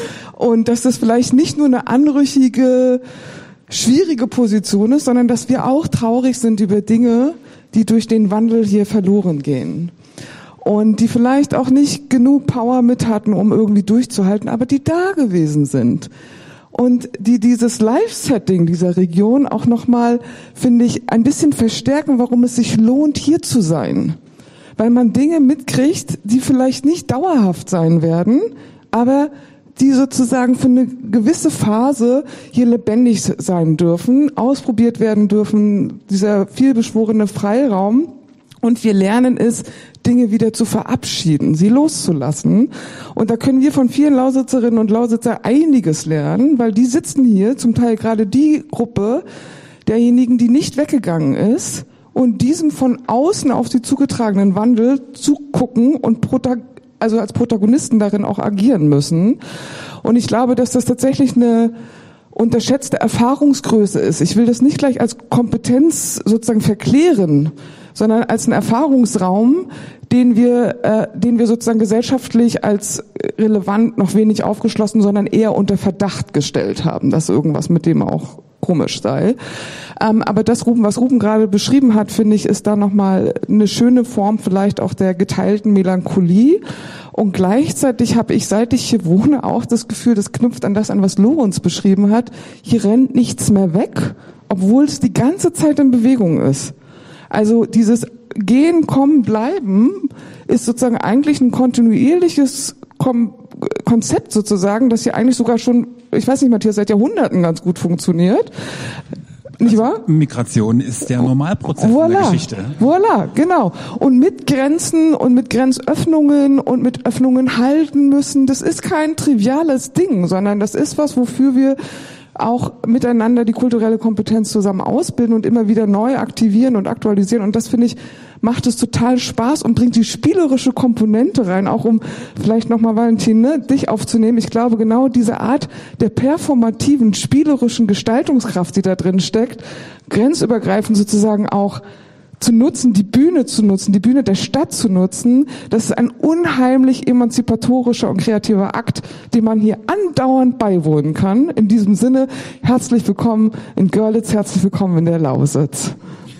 Und dass das vielleicht nicht nur eine anrüchige, schwierige Position ist, sondern dass wir auch traurig sind über Dinge, die durch den Wandel hier verloren gehen. Und die vielleicht auch nicht genug Power mit hatten, um irgendwie durchzuhalten, aber die da gewesen sind. Und die dieses Live-Setting dieser Region auch nochmal, finde ich, ein bisschen verstärken, warum es sich lohnt, hier zu sein. Weil man Dinge mitkriegt, die vielleicht nicht dauerhaft sein werden, aber die sozusagen für eine gewisse Phase hier lebendig sein dürfen, ausprobiert werden dürfen, dieser vielbeschworene Freiraum. Und wir lernen es, Dinge wieder zu verabschieden, sie loszulassen. Und da können wir von vielen Lausitzerinnen und Lausitzer einiges lernen, weil die sitzen hier, zum Teil gerade die Gruppe derjenigen, die nicht weggegangen ist und diesem von außen auf sie zugetragenen Wandel zugucken und protag- also als Protagonisten darin auch agieren müssen. Und ich glaube, dass das tatsächlich eine unterschätzte Erfahrungsgröße ist. Ich will das nicht gleich als Kompetenz sozusagen verklären, sondern als einen Erfahrungsraum, den wir, äh, den wir sozusagen gesellschaftlich als relevant noch wenig aufgeschlossen, sondern eher unter Verdacht gestellt haben, dass irgendwas mit dem auch komisch sei. Ähm, aber das, Ruben, was Ruben gerade beschrieben hat, finde ich, ist da nochmal eine schöne Form vielleicht auch der geteilten Melancholie. Und gleichzeitig habe ich, seit ich hier wohne, auch das Gefühl, das knüpft an das an, was Lorenz beschrieben hat, hier rennt nichts mehr weg, obwohl es die ganze Zeit in Bewegung ist. Also dieses Gehen, Kommen, Bleiben ist sozusagen eigentlich ein kontinuierliches Kom- Konzept sozusagen, das hier eigentlich sogar schon, ich weiß nicht, Matthias, seit Jahrhunderten ganz gut funktioniert. Nicht wahr? Also Migration ist der Normalprozess voilà, in der Geschichte. Voilà, genau. Und mit Grenzen und mit Grenzöffnungen und mit Öffnungen halten müssen, das ist kein triviales Ding, sondern das ist was, wofür wir auch miteinander die kulturelle Kompetenz zusammen ausbilden und immer wieder neu aktivieren und aktualisieren. Und das, finde ich, macht es total Spaß und bringt die spielerische Komponente rein, auch um vielleicht nochmal, Valentin, ne, dich aufzunehmen. Ich glaube, genau diese Art der performativen, spielerischen Gestaltungskraft, die da drin steckt, grenzübergreifend sozusagen auch zu nutzen, die Bühne zu nutzen, die Bühne der Stadt zu nutzen, das ist ein unheimlich emanzipatorischer und kreativer Akt, dem man hier andauernd beiwohnen kann. In diesem Sinne, herzlich willkommen in Görlitz, herzlich willkommen in der Lausitz.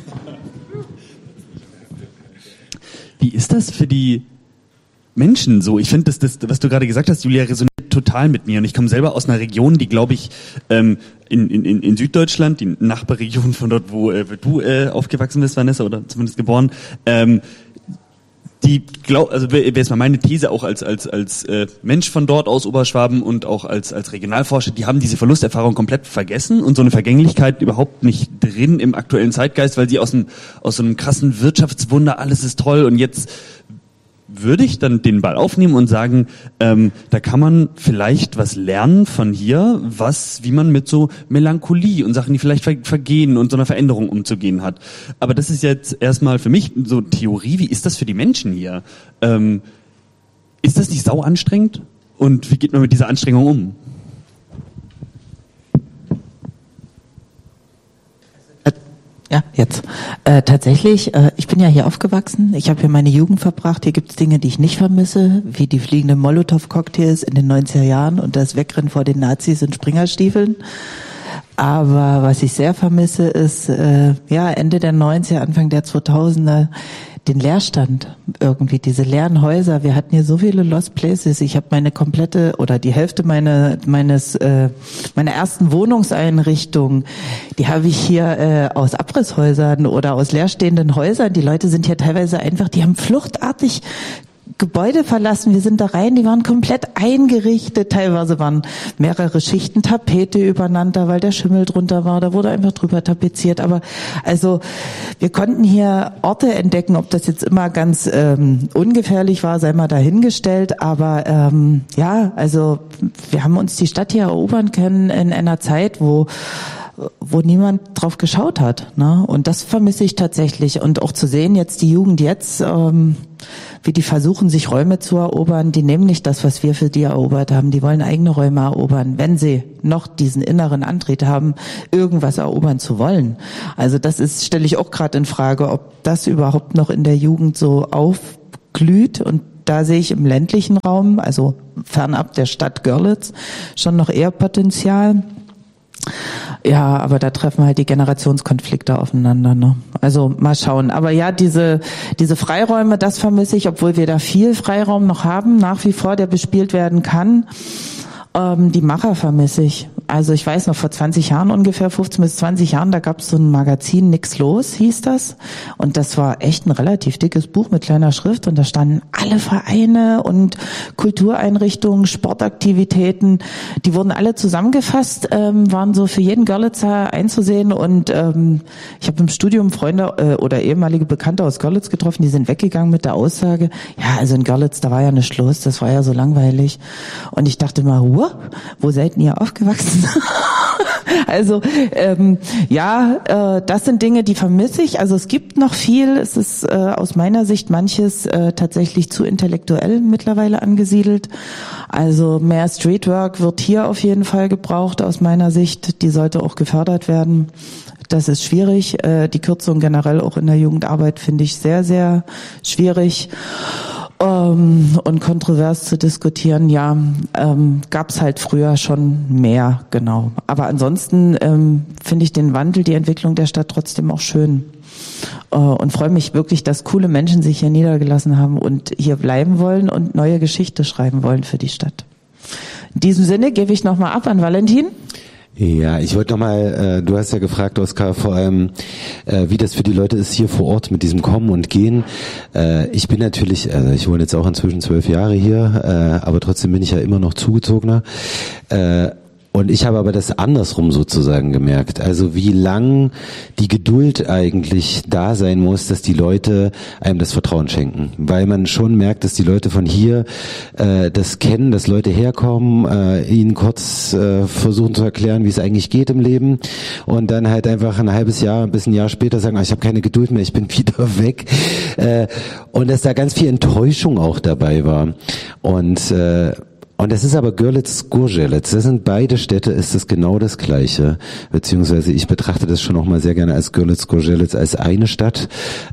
Wie ist das für die Menschen so? Ich finde, das, das, was du gerade gesagt hast, Julia, resoniert total mit mir. Und ich komme selber aus einer Region, die, glaube ich, ähm, in, in, in Süddeutschland, die Nachbarregion von dort, wo äh, du äh, aufgewachsen bist, Vanessa, oder zumindest geboren, ähm, die glaub, also wäre jetzt mal meine These auch als als als äh, Mensch von dort aus Oberschwaben und auch als als Regionalforscher, die haben diese Verlusterfahrung komplett vergessen und so eine Vergänglichkeit überhaupt nicht drin im aktuellen Zeitgeist, weil sie aus einem aus so einem krassen Wirtschaftswunder, alles ist toll und jetzt würde ich dann den Ball aufnehmen und sagen, ähm, da kann man vielleicht was lernen von hier, was, wie man mit so Melancholie und Sachen, die vielleicht ver- vergehen und so einer Veränderung umzugehen hat. Aber das ist jetzt erstmal für mich so Theorie. Wie ist das für die Menschen hier? Ähm, ist das nicht sau anstrengend? Und wie geht man mit dieser Anstrengung um? Ja, jetzt. Äh, tatsächlich, äh, ich bin ja hier aufgewachsen. Ich habe hier meine Jugend verbracht. Hier gibt es Dinge, die ich nicht vermisse, wie die fliegenden Molotow-Cocktails in den neunziger Jahren und das Wegrennen vor den Nazis in Springerstiefeln. Aber was ich sehr vermisse, ist äh, ja Ende der neunziger, Anfang der zweitausender den Leerstand, irgendwie diese leeren Häuser. Wir hatten hier so viele Lost Places. Ich habe meine komplette oder die Hälfte meine, meines äh, meiner ersten Wohnungseinrichtung, die habe ich hier äh, aus Abrisshäusern oder aus leerstehenden Häusern. Die Leute sind hier teilweise einfach, die haben fluchtartig Gebäude verlassen, wir sind da rein, die waren komplett eingerichtet, teilweise waren mehrere Schichten Tapete übereinander, weil der Schimmel drunter war, da wurde einfach drüber tapeziert, aber also wir konnten hier Orte entdecken, ob das jetzt immer ganz ähm, ungefährlich war, sei mal dahingestellt, aber ähm, ja, also wir haben uns die Stadt hier erobern können in einer Zeit, wo wo niemand drauf geschaut hat, ne? Und das vermisse ich tatsächlich. Und auch zu sehen, jetzt die Jugend jetzt, ähm, wie die versuchen, sich Räume zu erobern, die nehmen nicht das, was wir für die erobert haben, die wollen eigene Räume erobern, wenn sie noch diesen inneren Antrieb haben, irgendwas erobern zu wollen. Also das ist, stelle ich auch gerade in Frage, ob das überhaupt noch in der Jugend so aufglüht. Und da sehe ich im ländlichen Raum, also fernab der Stadt Görlitz, schon noch eher Potenzial. Ja, aber da treffen halt die Generationskonflikte aufeinander, ne? Also mal schauen. Aber ja, diese diese Freiräume, das vermisse ich, obwohl wir da viel Freiraum noch haben, nach wie vor, der bespielt werden kann. Ähm, die Macher vermisse ich. Also ich weiß noch, vor zwanzig Jahren ungefähr, fünfzehn bis zwanzig Jahren, da gab es so ein Magazin, Nix los hieß das. Und das war echt ein relativ dickes Buch mit kleiner Schrift. Und da standen alle Vereine und Kultureinrichtungen, Sportaktivitäten, die wurden alle zusammengefasst, ähm, waren so für jeden Görlitzer einzusehen. Und ähm, ich habe im Studium Freunde äh, oder ehemalige Bekannte aus Görlitz getroffen, die sind weggegangen mit der Aussage, ja, also in Görlitz, da war ja nichts los, das war ja so langweilig. Und ich dachte mal, huh, wo seid ihr aufgewachsen? Also ähm, ja, äh, das sind Dinge, die vermisse ich. Also es gibt noch viel. Es ist äh, aus meiner Sicht manches äh, tatsächlich zu intellektuell mittlerweile angesiedelt. Also mehr Streetwork wird hier auf jeden Fall gebraucht aus meiner Sicht. Die sollte auch gefördert werden. Das ist schwierig. Äh, die Kürzung generell auch in der Jugendarbeit finde ich sehr, sehr schwierig. Ähm, und kontrovers zu diskutieren, ja, ähm, gab's halt früher schon mehr, genau. Aber ansonsten ähm, finde ich den Wandel, die Entwicklung der Stadt trotzdem auch schön. Äh, und freue mich wirklich, dass coole Menschen sich hier niedergelassen haben und hier bleiben wollen und neue Geschichte schreiben wollen für die Stadt. In diesem Sinne gebe ich nochmal ab an Valentin. Ja, ich wollte nochmal, äh, du hast ja gefragt, Oskar, vor allem, äh, wie das für die Leute ist hier vor Ort mit diesem Kommen und Gehen. Äh, ich bin natürlich, also ich wohne jetzt auch inzwischen zwölf Jahre hier, äh, aber trotzdem bin ich ja immer noch Zugezogener. Äh, Und ich habe aber das andersrum sozusagen gemerkt. Also wie lang die Geduld eigentlich da sein muss, dass die Leute einem das Vertrauen schenken. Weil man schon merkt, dass die Leute von hier äh, das kennen, dass Leute herkommen, äh, ihnen kurz äh, versuchen zu erklären, wie es eigentlich geht im Leben. Und dann halt einfach ein halbes Jahr, bis ein Jahr später sagen, ah, ich habe keine Geduld mehr, ich bin wieder weg. Äh, und dass da ganz viel Enttäuschung auch dabei war. Und äh, Und das ist aber Görlitz-Skurzelec. Das sind beide Städte, ist das genau das Gleiche. Beziehungsweise ich betrachte das schon auch mal sehr gerne als Görlitz-Skurzelec als eine Stadt.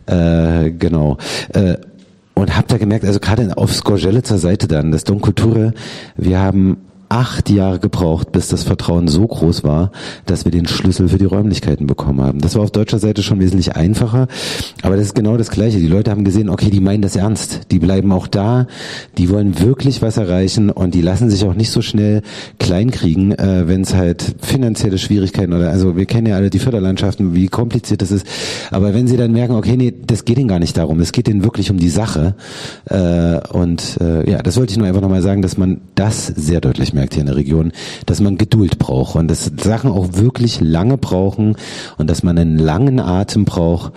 Äh, genau. Äh, und hab da gemerkt, also gerade auf Skurzeleczer Seite dann, das Dom Cultura, wir haben acht Jahre gebraucht, bis das Vertrauen so groß war, dass wir den Schlüssel für die Räumlichkeiten bekommen haben. Das war auf deutscher Seite schon wesentlich einfacher, aber das ist genau das Gleiche. Die Leute haben gesehen, okay, die meinen das ernst, die bleiben auch da, die wollen wirklich was erreichen und die lassen sich auch nicht so schnell kleinkriegen, äh, wenn es halt finanzielle Schwierigkeiten oder, also wir kennen ja alle die Förderlandschaften, wie kompliziert das ist, aber wenn sie dann merken, okay, nee, das geht ihnen gar nicht darum, es geht ihnen wirklich um die Sache äh, und äh, ja, das wollte ich nur einfach nochmal sagen, dass man das sehr deutlich merkt hier in der Region, dass man Geduld braucht und dass Sachen auch wirklich lange brauchen und dass man einen langen Atem braucht.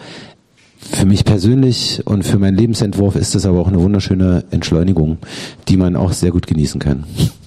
Für mich persönlich und für meinen Lebensentwurf ist das aber auch eine wunderschöne Entschleunigung, die man auch sehr gut genießen kann.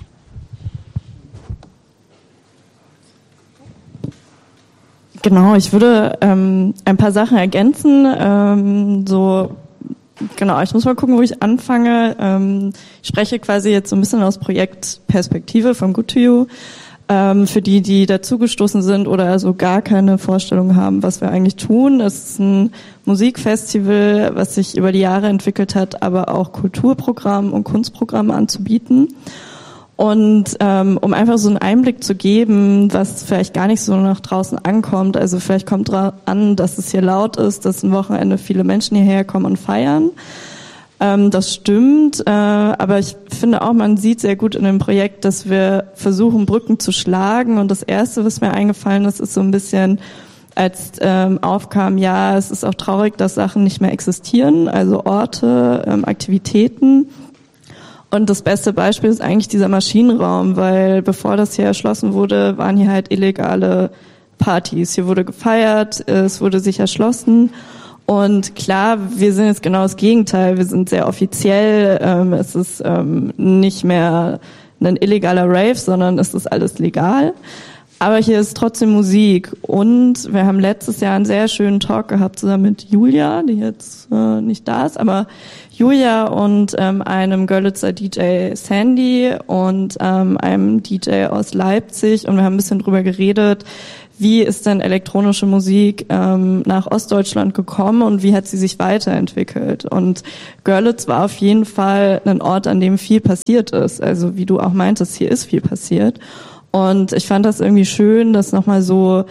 Genau, ich würde ähm, ein paar Sachen ergänzen, ähm, so Genau, ich muss mal gucken, wo ich anfange. Ähm, ich spreche quasi jetzt so ein bisschen aus Projektperspektive von Good to You. Ähm, für die, die dazugestoßen sind oder also gar keine Vorstellung haben, was wir eigentlich tun. Es ist ein Musikfestival, was sich über die Jahre entwickelt hat, aber auch Kulturprogramm und Kunstprogramme anzubieten. Und ähm, um einfach so einen Einblick zu geben, was vielleicht gar nicht so nach draußen ankommt, also vielleicht kommt dra- an, dass es hier laut ist, dass ein Wochenende viele Menschen hierher kommen und feiern. Ähm, das stimmt, äh, aber ich finde auch, man sieht sehr gut in dem Projekt, dass wir versuchen, Brücken zu schlagen. Und das Erste, was mir eingefallen ist, ist so ein bisschen als ähm, aufkam, ja, es ist auch traurig, dass Sachen nicht mehr existieren, also Orte, ähm, Aktivitäten. Und das beste Beispiel ist eigentlich dieser Maschinenraum, weil bevor das hier erschlossen wurde, waren hier halt illegale Partys. Hier wurde gefeiert, es wurde sich erschlossen. Und klar, wir sind jetzt genau das Gegenteil. Wir sind sehr offiziell. Ähm, es ist ähm, nicht mehr ein illegaler Rave, sondern es ist alles legal. Aber hier ist trotzdem Musik. Und wir haben letztes Jahr einen sehr schönen Talk gehabt zusammen mit Julia, die jetzt äh, nicht da ist, aber Julia und ähm, einem Görlitzer D J Sandy und ähm, einem D J aus Leipzig. Und wir haben ein bisschen drüber geredet, wie ist denn elektronische Musik ähm, nach Ostdeutschland gekommen und wie hat sie sich weiterentwickelt. Und Görlitz war auf jeden Fall ein Ort, an dem viel passiert ist. Also wie du auch meintest, hier ist viel passiert. Und ich fand das irgendwie schön, das nochmal so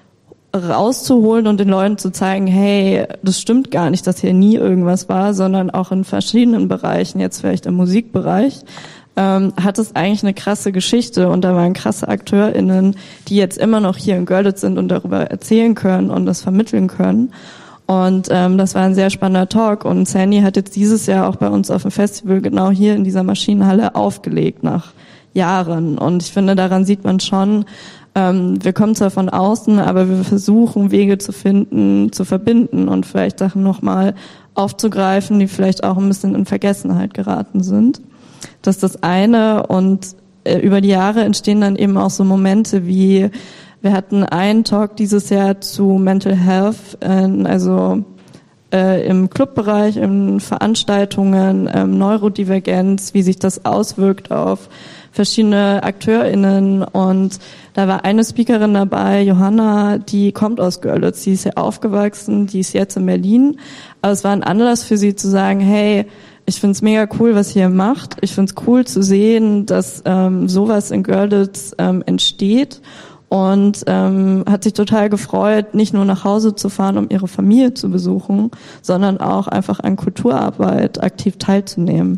rauszuholen und den Leuten zu zeigen, hey, das stimmt gar nicht, dass hier nie irgendwas war, sondern auch in verschiedenen Bereichen, jetzt vielleicht im Musikbereich, ähm, hat es eigentlich eine krasse Geschichte und da waren krasse AkteurInnen, die jetzt immer noch hier in Görlitz sind und darüber erzählen können und das vermitteln können. Und ähm, das war ein sehr spannender Talk und Sandy hat jetzt dieses Jahr auch bei uns auf dem Festival genau hier in dieser Maschinenhalle aufgelegt nach Jahren. Und ich finde, daran sieht man schon, ähm, wir kommen zwar von außen, aber wir versuchen Wege zu finden, zu verbinden und vielleicht Sachen nochmal aufzugreifen, die vielleicht auch ein bisschen in Vergessenheit geraten sind. Das ist das eine. Und äh, über die Jahre entstehen dann eben auch so Momente wie, wir hatten einen Talk dieses Jahr zu Mental Health, äh, also äh, im Clubbereich, in Veranstaltungen, ähm, Neurodivergenz, wie sich das auswirkt auf verschiedene AkteurInnen und da war eine Speakerin dabei, Johanna, die kommt aus Görlitz, die ist hier aufgewachsen, die ist jetzt in Berlin, aber es war ein Anlass für sie zu sagen, hey, ich find's mega cool, was ihr macht, ich find's cool zu sehen, dass ähm, sowas in Görlitz ähm, entsteht und ähm, hat sich total gefreut, nicht nur nach Hause zu fahren, um ihre Familie zu besuchen, sondern auch einfach an Kulturarbeit aktiv teilzunehmen.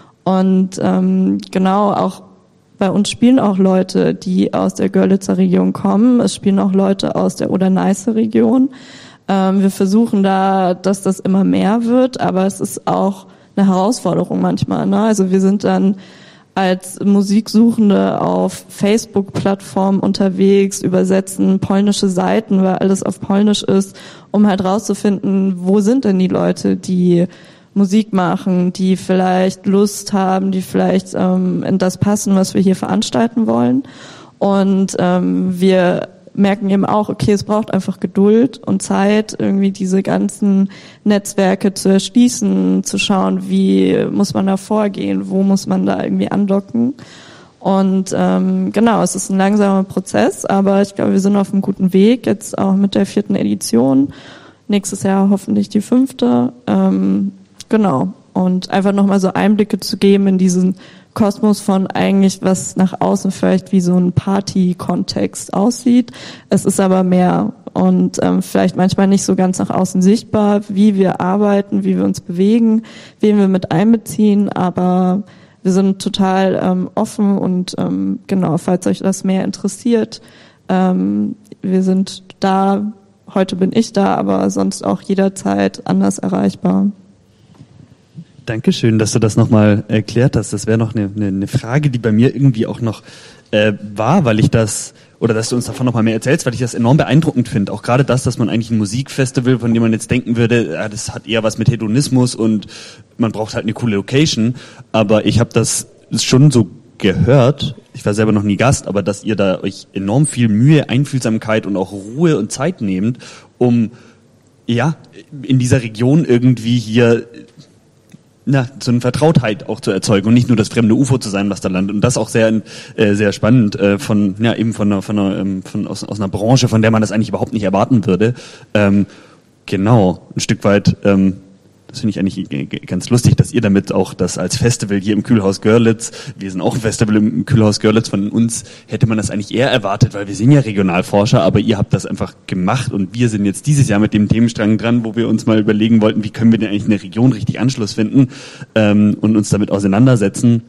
Und ähm, genau, auch bei uns spielen auch Leute, die aus der Görlitzer Region kommen. Es spielen auch Leute aus der Oder-Neiße-Region. Ähm, wir versuchen da, dass das immer mehr wird, aber es ist auch eine Herausforderung manchmal. Ne? Also wir sind dann als Musiksuchende auf Facebook-Plattformen unterwegs, übersetzen polnische Seiten, weil alles auf Polnisch ist, um halt rauszufinden, wo sind denn die Leute, die Musik machen, die vielleicht Lust haben, die vielleicht ähm, in das passen, was wir hier veranstalten wollen. Und ähm, wir merken eben auch, okay, es braucht einfach Geduld und Zeit, irgendwie diese ganzen Netzwerke zu erschließen, zu schauen, wie muss man da vorgehen, wo muss man da irgendwie andocken. Und ähm, genau, es ist ein langsamer Prozess, aber ich glaube, wir sind auf einem guten Weg, jetzt auch mit der vierten Edition. Nächstes Jahr hoffentlich die fünfte. Ähm, Genau. Und einfach nochmal so Einblicke zu geben in diesen Kosmos von eigentlich, was nach außen vielleicht wie so ein Party-Kontext aussieht. Es ist aber mehr und ähm, vielleicht manchmal nicht so ganz nach außen sichtbar, wie wir arbeiten, wie wir uns bewegen, wen wir mit einbeziehen, aber wir sind total ähm, offen und ähm, genau, falls euch das mehr interessiert, ähm, wir sind da, heute bin ich da, aber sonst auch jederzeit anders erreichbar. Dankeschön, dass du das nochmal erklärt hast. Das wäre noch eine, eine, eine Frage, die bei mir irgendwie auch noch äh, war, weil ich das, oder dass du uns davon nochmal mehr erzählst, weil ich das enorm beeindruckend finde. Auch gerade das, dass man eigentlich ein Musikfestival, von dem man jetzt denken würde, ja, das hat eher was mit Hedonismus und man braucht halt eine coole Location. Aber ich habe das schon so gehört, ich war selber noch nie Gast, aber dass ihr da euch enorm viel Mühe, Einfühlsamkeit und auch Ruhe und Zeit nehmt, um ja in dieser Region irgendwie hier na, so eine Vertrautheit auch zu erzeugen und nicht nur das fremde U F O zu sein, was da landet. Und das auch sehr, äh, sehr spannend äh, von, ja, eben von einer, von einer, ähm, von aus, aus einer Branche, von der man das eigentlich überhaupt nicht erwarten würde. Ähm, genau, ein Stück weit. Ähm, das finde ich eigentlich ganz lustig, dass ihr damit auch das als Festival hier im Kühlhaus Görlitz, wir sind auch ein Festival im Kühlhaus Görlitz, von uns hätte man das eigentlich eher erwartet, weil wir sind ja Regionalforscher, aber ihr habt das einfach gemacht und wir sind jetzt dieses Jahr mit dem Themenstrang dran, wo wir uns mal überlegen wollten, wie können wir denn eigentlich in der Region richtig Anschluss finden ähm, und uns damit auseinandersetzen.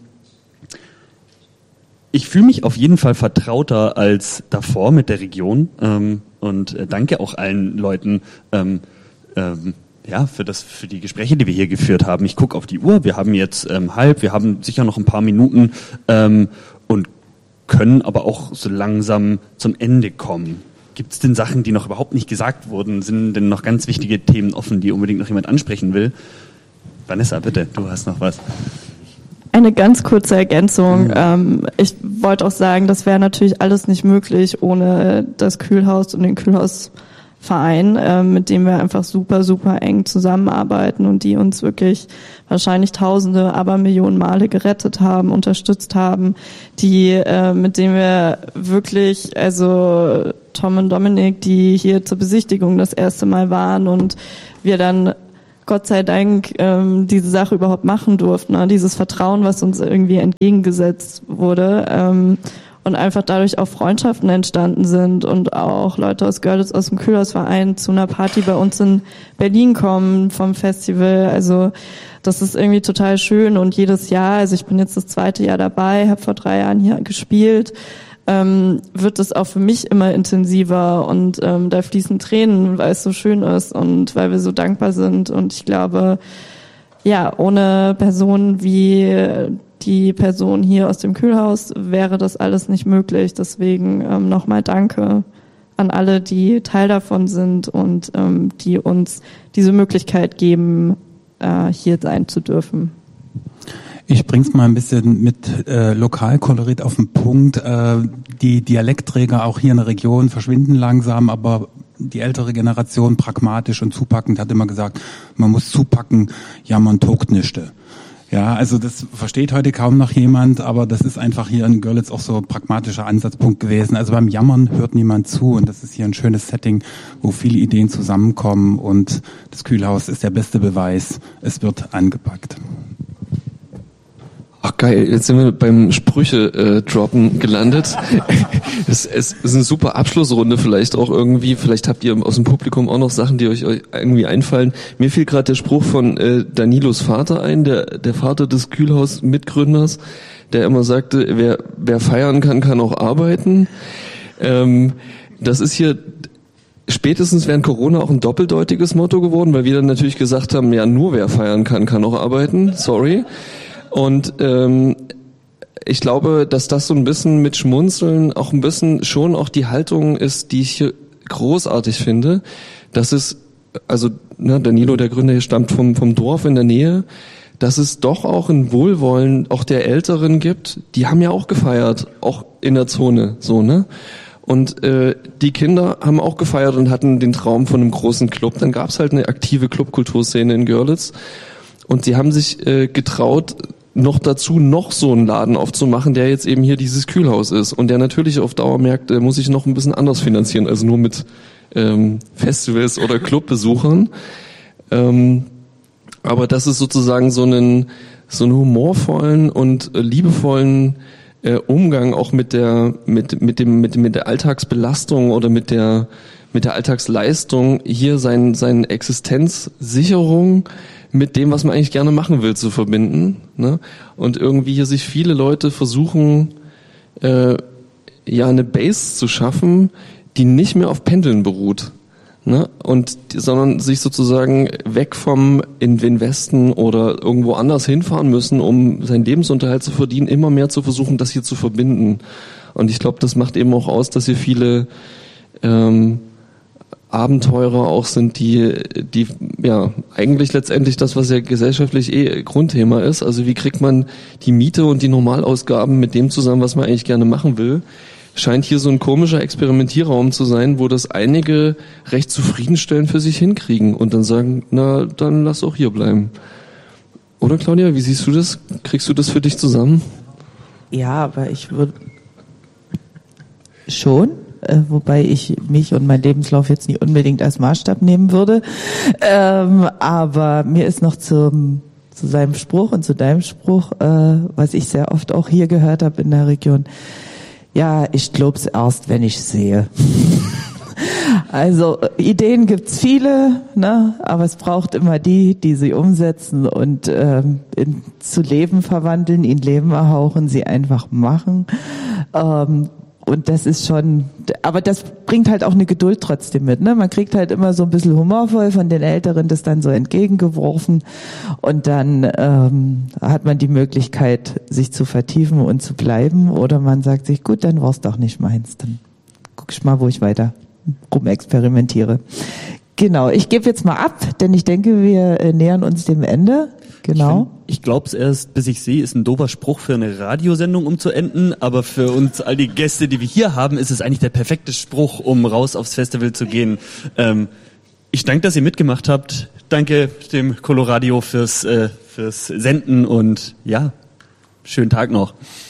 Ich fühle mich auf jeden Fall vertrauter als davor mit der Region. Ähm, Und äh, danke auch allen Leuten, ähm, ähm, ja, für das, für die Gespräche, die wir hier geführt haben. Ich gucke auf die Uhr, wir haben jetzt ähm, halb, wir haben sicher noch ein paar Minuten ähm, und können aber auch so langsam zum Ende kommen. Gibt es denn Sachen, die noch überhaupt nicht gesagt wurden? Sind denn noch ganz wichtige Themen offen, die unbedingt noch jemand ansprechen will? Vanessa, bitte, du hast noch was. Eine ganz kurze Ergänzung. Mhm. Ähm, ich wollte auch sagen, das wäre natürlich alles nicht möglich ohne das Kühlhaus und den Kühlhausverein, äh, mit dem wir einfach super, super eng zusammenarbeiten und die uns wirklich wahrscheinlich Tausende, aber Millionen Male gerettet haben, unterstützt haben, die, äh, mit denen wir wirklich, also Tom und Dominik, die hier zur Besichtigung das erste Mal waren und wir dann Gott sei Dank ähm, diese Sache überhaupt machen durften, ne? Dieses Vertrauen, was uns irgendwie entgegengesetzt wurde ähm, und einfach dadurch auch Freundschaften entstanden sind und auch Leute aus Görlitz aus dem Kühlhausverein zu einer Party bei uns in Berlin kommen vom Festival. Also das ist irgendwie total schön und jedes Jahr, also ich bin jetzt das zweite Jahr dabei, habe vor drei Jahren hier gespielt, ähm, wird es auch für mich immer intensiver und ähm, da fließen Tränen, weil es so schön ist und weil wir so dankbar sind und ich glaube, ja, ohne Personen wie die Person hier aus dem Kühlhaus wäre das alles nicht möglich. Deswegen ähm, nochmal Danke an alle, die Teil davon sind und ähm, die uns diese Möglichkeit geben, äh, hier sein zu dürfen. Ich bring's mal ein bisschen mit äh, Lokalkolorit auf den Punkt. Äh, die Dialektträger auch hier in der Region verschwinden langsam, aber die ältere Generation pragmatisch und zupackend hat immer gesagt, man muss zupacken, ja, man togt nischte. Ja, also das versteht heute kaum noch jemand, aber das ist einfach hier in Görlitz auch so ein pragmatischer Ansatzpunkt gewesen. Also beim Jammern hört niemand zu und das ist hier ein schönes Setting, wo viele Ideen zusammenkommen und das Kühlhaus ist der beste Beweis, es wird angepackt. Ach geil, jetzt sind wir beim Sprüche-Droppen äh, gelandet. es, es ist eine super Abschlussrunde vielleicht auch irgendwie. Vielleicht habt ihr aus dem Publikum auch noch Sachen, die euch irgendwie einfallen. Mir fiel gerade der Spruch von äh, Danilos Vater ein, der, der Vater des Kühlhaus-Mitgründers, der immer sagte, wer, wer feiern kann, kann auch arbeiten. Ähm, das ist hier spätestens während Corona auch ein doppeldeutiges Motto geworden, weil wir dann natürlich gesagt haben, ja, nur wer feiern kann, kann auch arbeiten. Sorry. Und ähm, ich glaube, dass das so ein bisschen mit Schmunzeln auch ein bisschen schon auch die Haltung ist, die ich hier großartig finde. Das ist, also ne, Danilo, der Gründer hier, stammt vom vom Dorf in der Nähe, dass es doch auch ein Wohlwollen auch der Älteren gibt. Die haben ja auch gefeiert, auch in der Zone, so ne. Und äh, die Kinder haben auch gefeiert und hatten den Traum von einem großen Club. Dann gab es halt eine aktive Clubkulturszene in Görlitz. Und sie haben sich äh, getraut, noch dazu noch so einen Laden aufzumachen, der jetzt eben hier dieses Kühlhaus ist und der natürlich auf Dauer merkt, äh, muss ich noch ein bisschen anders finanzieren, also nur mit ähm, Festivals oder Clubbesuchern. Ähm, aber das ist sozusagen so einen so einen humorvollen und äh, liebevollen äh, Umgang auch mit der mit mit dem mit mit der Alltagsbelastung oder mit der mit der Alltagsleistung hier sein seine Existenzsicherung mit dem, was man eigentlich gerne machen will, zu verbinden, ne? Und irgendwie hier sich viele Leute versuchen, äh, ja eine Base zu schaffen, die nicht mehr auf Pendeln beruht, ne? Und sondern sich sozusagen weg vom in den Westen oder irgendwo anders hinfahren müssen, um seinen Lebensunterhalt zu verdienen, immer mehr zu versuchen, das hier zu verbinden. Und ich glaube, das macht eben auch aus, dass hier viele ähm, Abenteurer auch sind, die, die, ja, eigentlich letztendlich das, was ja gesellschaftlich eh Grundthema ist. Also wie kriegt man die Miete und die Normalausgaben mit dem zusammen, was man eigentlich gerne machen will? Scheint hier so ein komischer Experimentierraum zu sein, wo das einige recht zufriedenstellend für sich hinkriegen und dann sagen, na, dann lass auch hier bleiben. Oder Claudia, wie siehst du das? Kriegst du das für dich zusammen? Ja, aber ich würde schon. Äh, wobei ich mich und mein Lebenslauf jetzt nicht unbedingt als Maßstab nehmen würde. Ähm, aber mir ist noch zum, zu seinem Spruch und zu deinem Spruch, äh, was ich sehr oft auch hier gehört habe in der Region, ja, ich glaub's erst, wenn ich sehe. Also Ideen gibt's viele, ne? Aber es braucht immer die, die sie umsetzen und ähm, in, zu Leben verwandeln, in Leben erhauchen, sie einfach machen. Ähm, und das ist schon, aber das bringt halt auch eine Geduld trotzdem mit, ne? Man kriegt halt immer so ein bisschen humorvoll von den Älteren das dann so entgegengeworfen und dann ähm, hat man die Möglichkeit, sich zu vertiefen und zu bleiben, oder man sagt sich, gut, dann war's doch nicht meins, dann guck ich mal, wo ich weiter rumexperimentiere. Genau, ich gebe jetzt mal ab, denn ich denke, wir äh, nähern uns dem Ende. Genau. Ich, ich glaube es erst, bis ich sehe, ist ein doofer Spruch für eine Radiosendung, um zu enden. Aber für uns, all die Gäste, die wir hier haben, ist es eigentlich der perfekte Spruch, um raus aufs Festival zu gehen. Ähm, ich danke, dass ihr mitgemacht habt. Danke dem Coloradio fürs, äh, fürs Senden und ja, schönen Tag noch.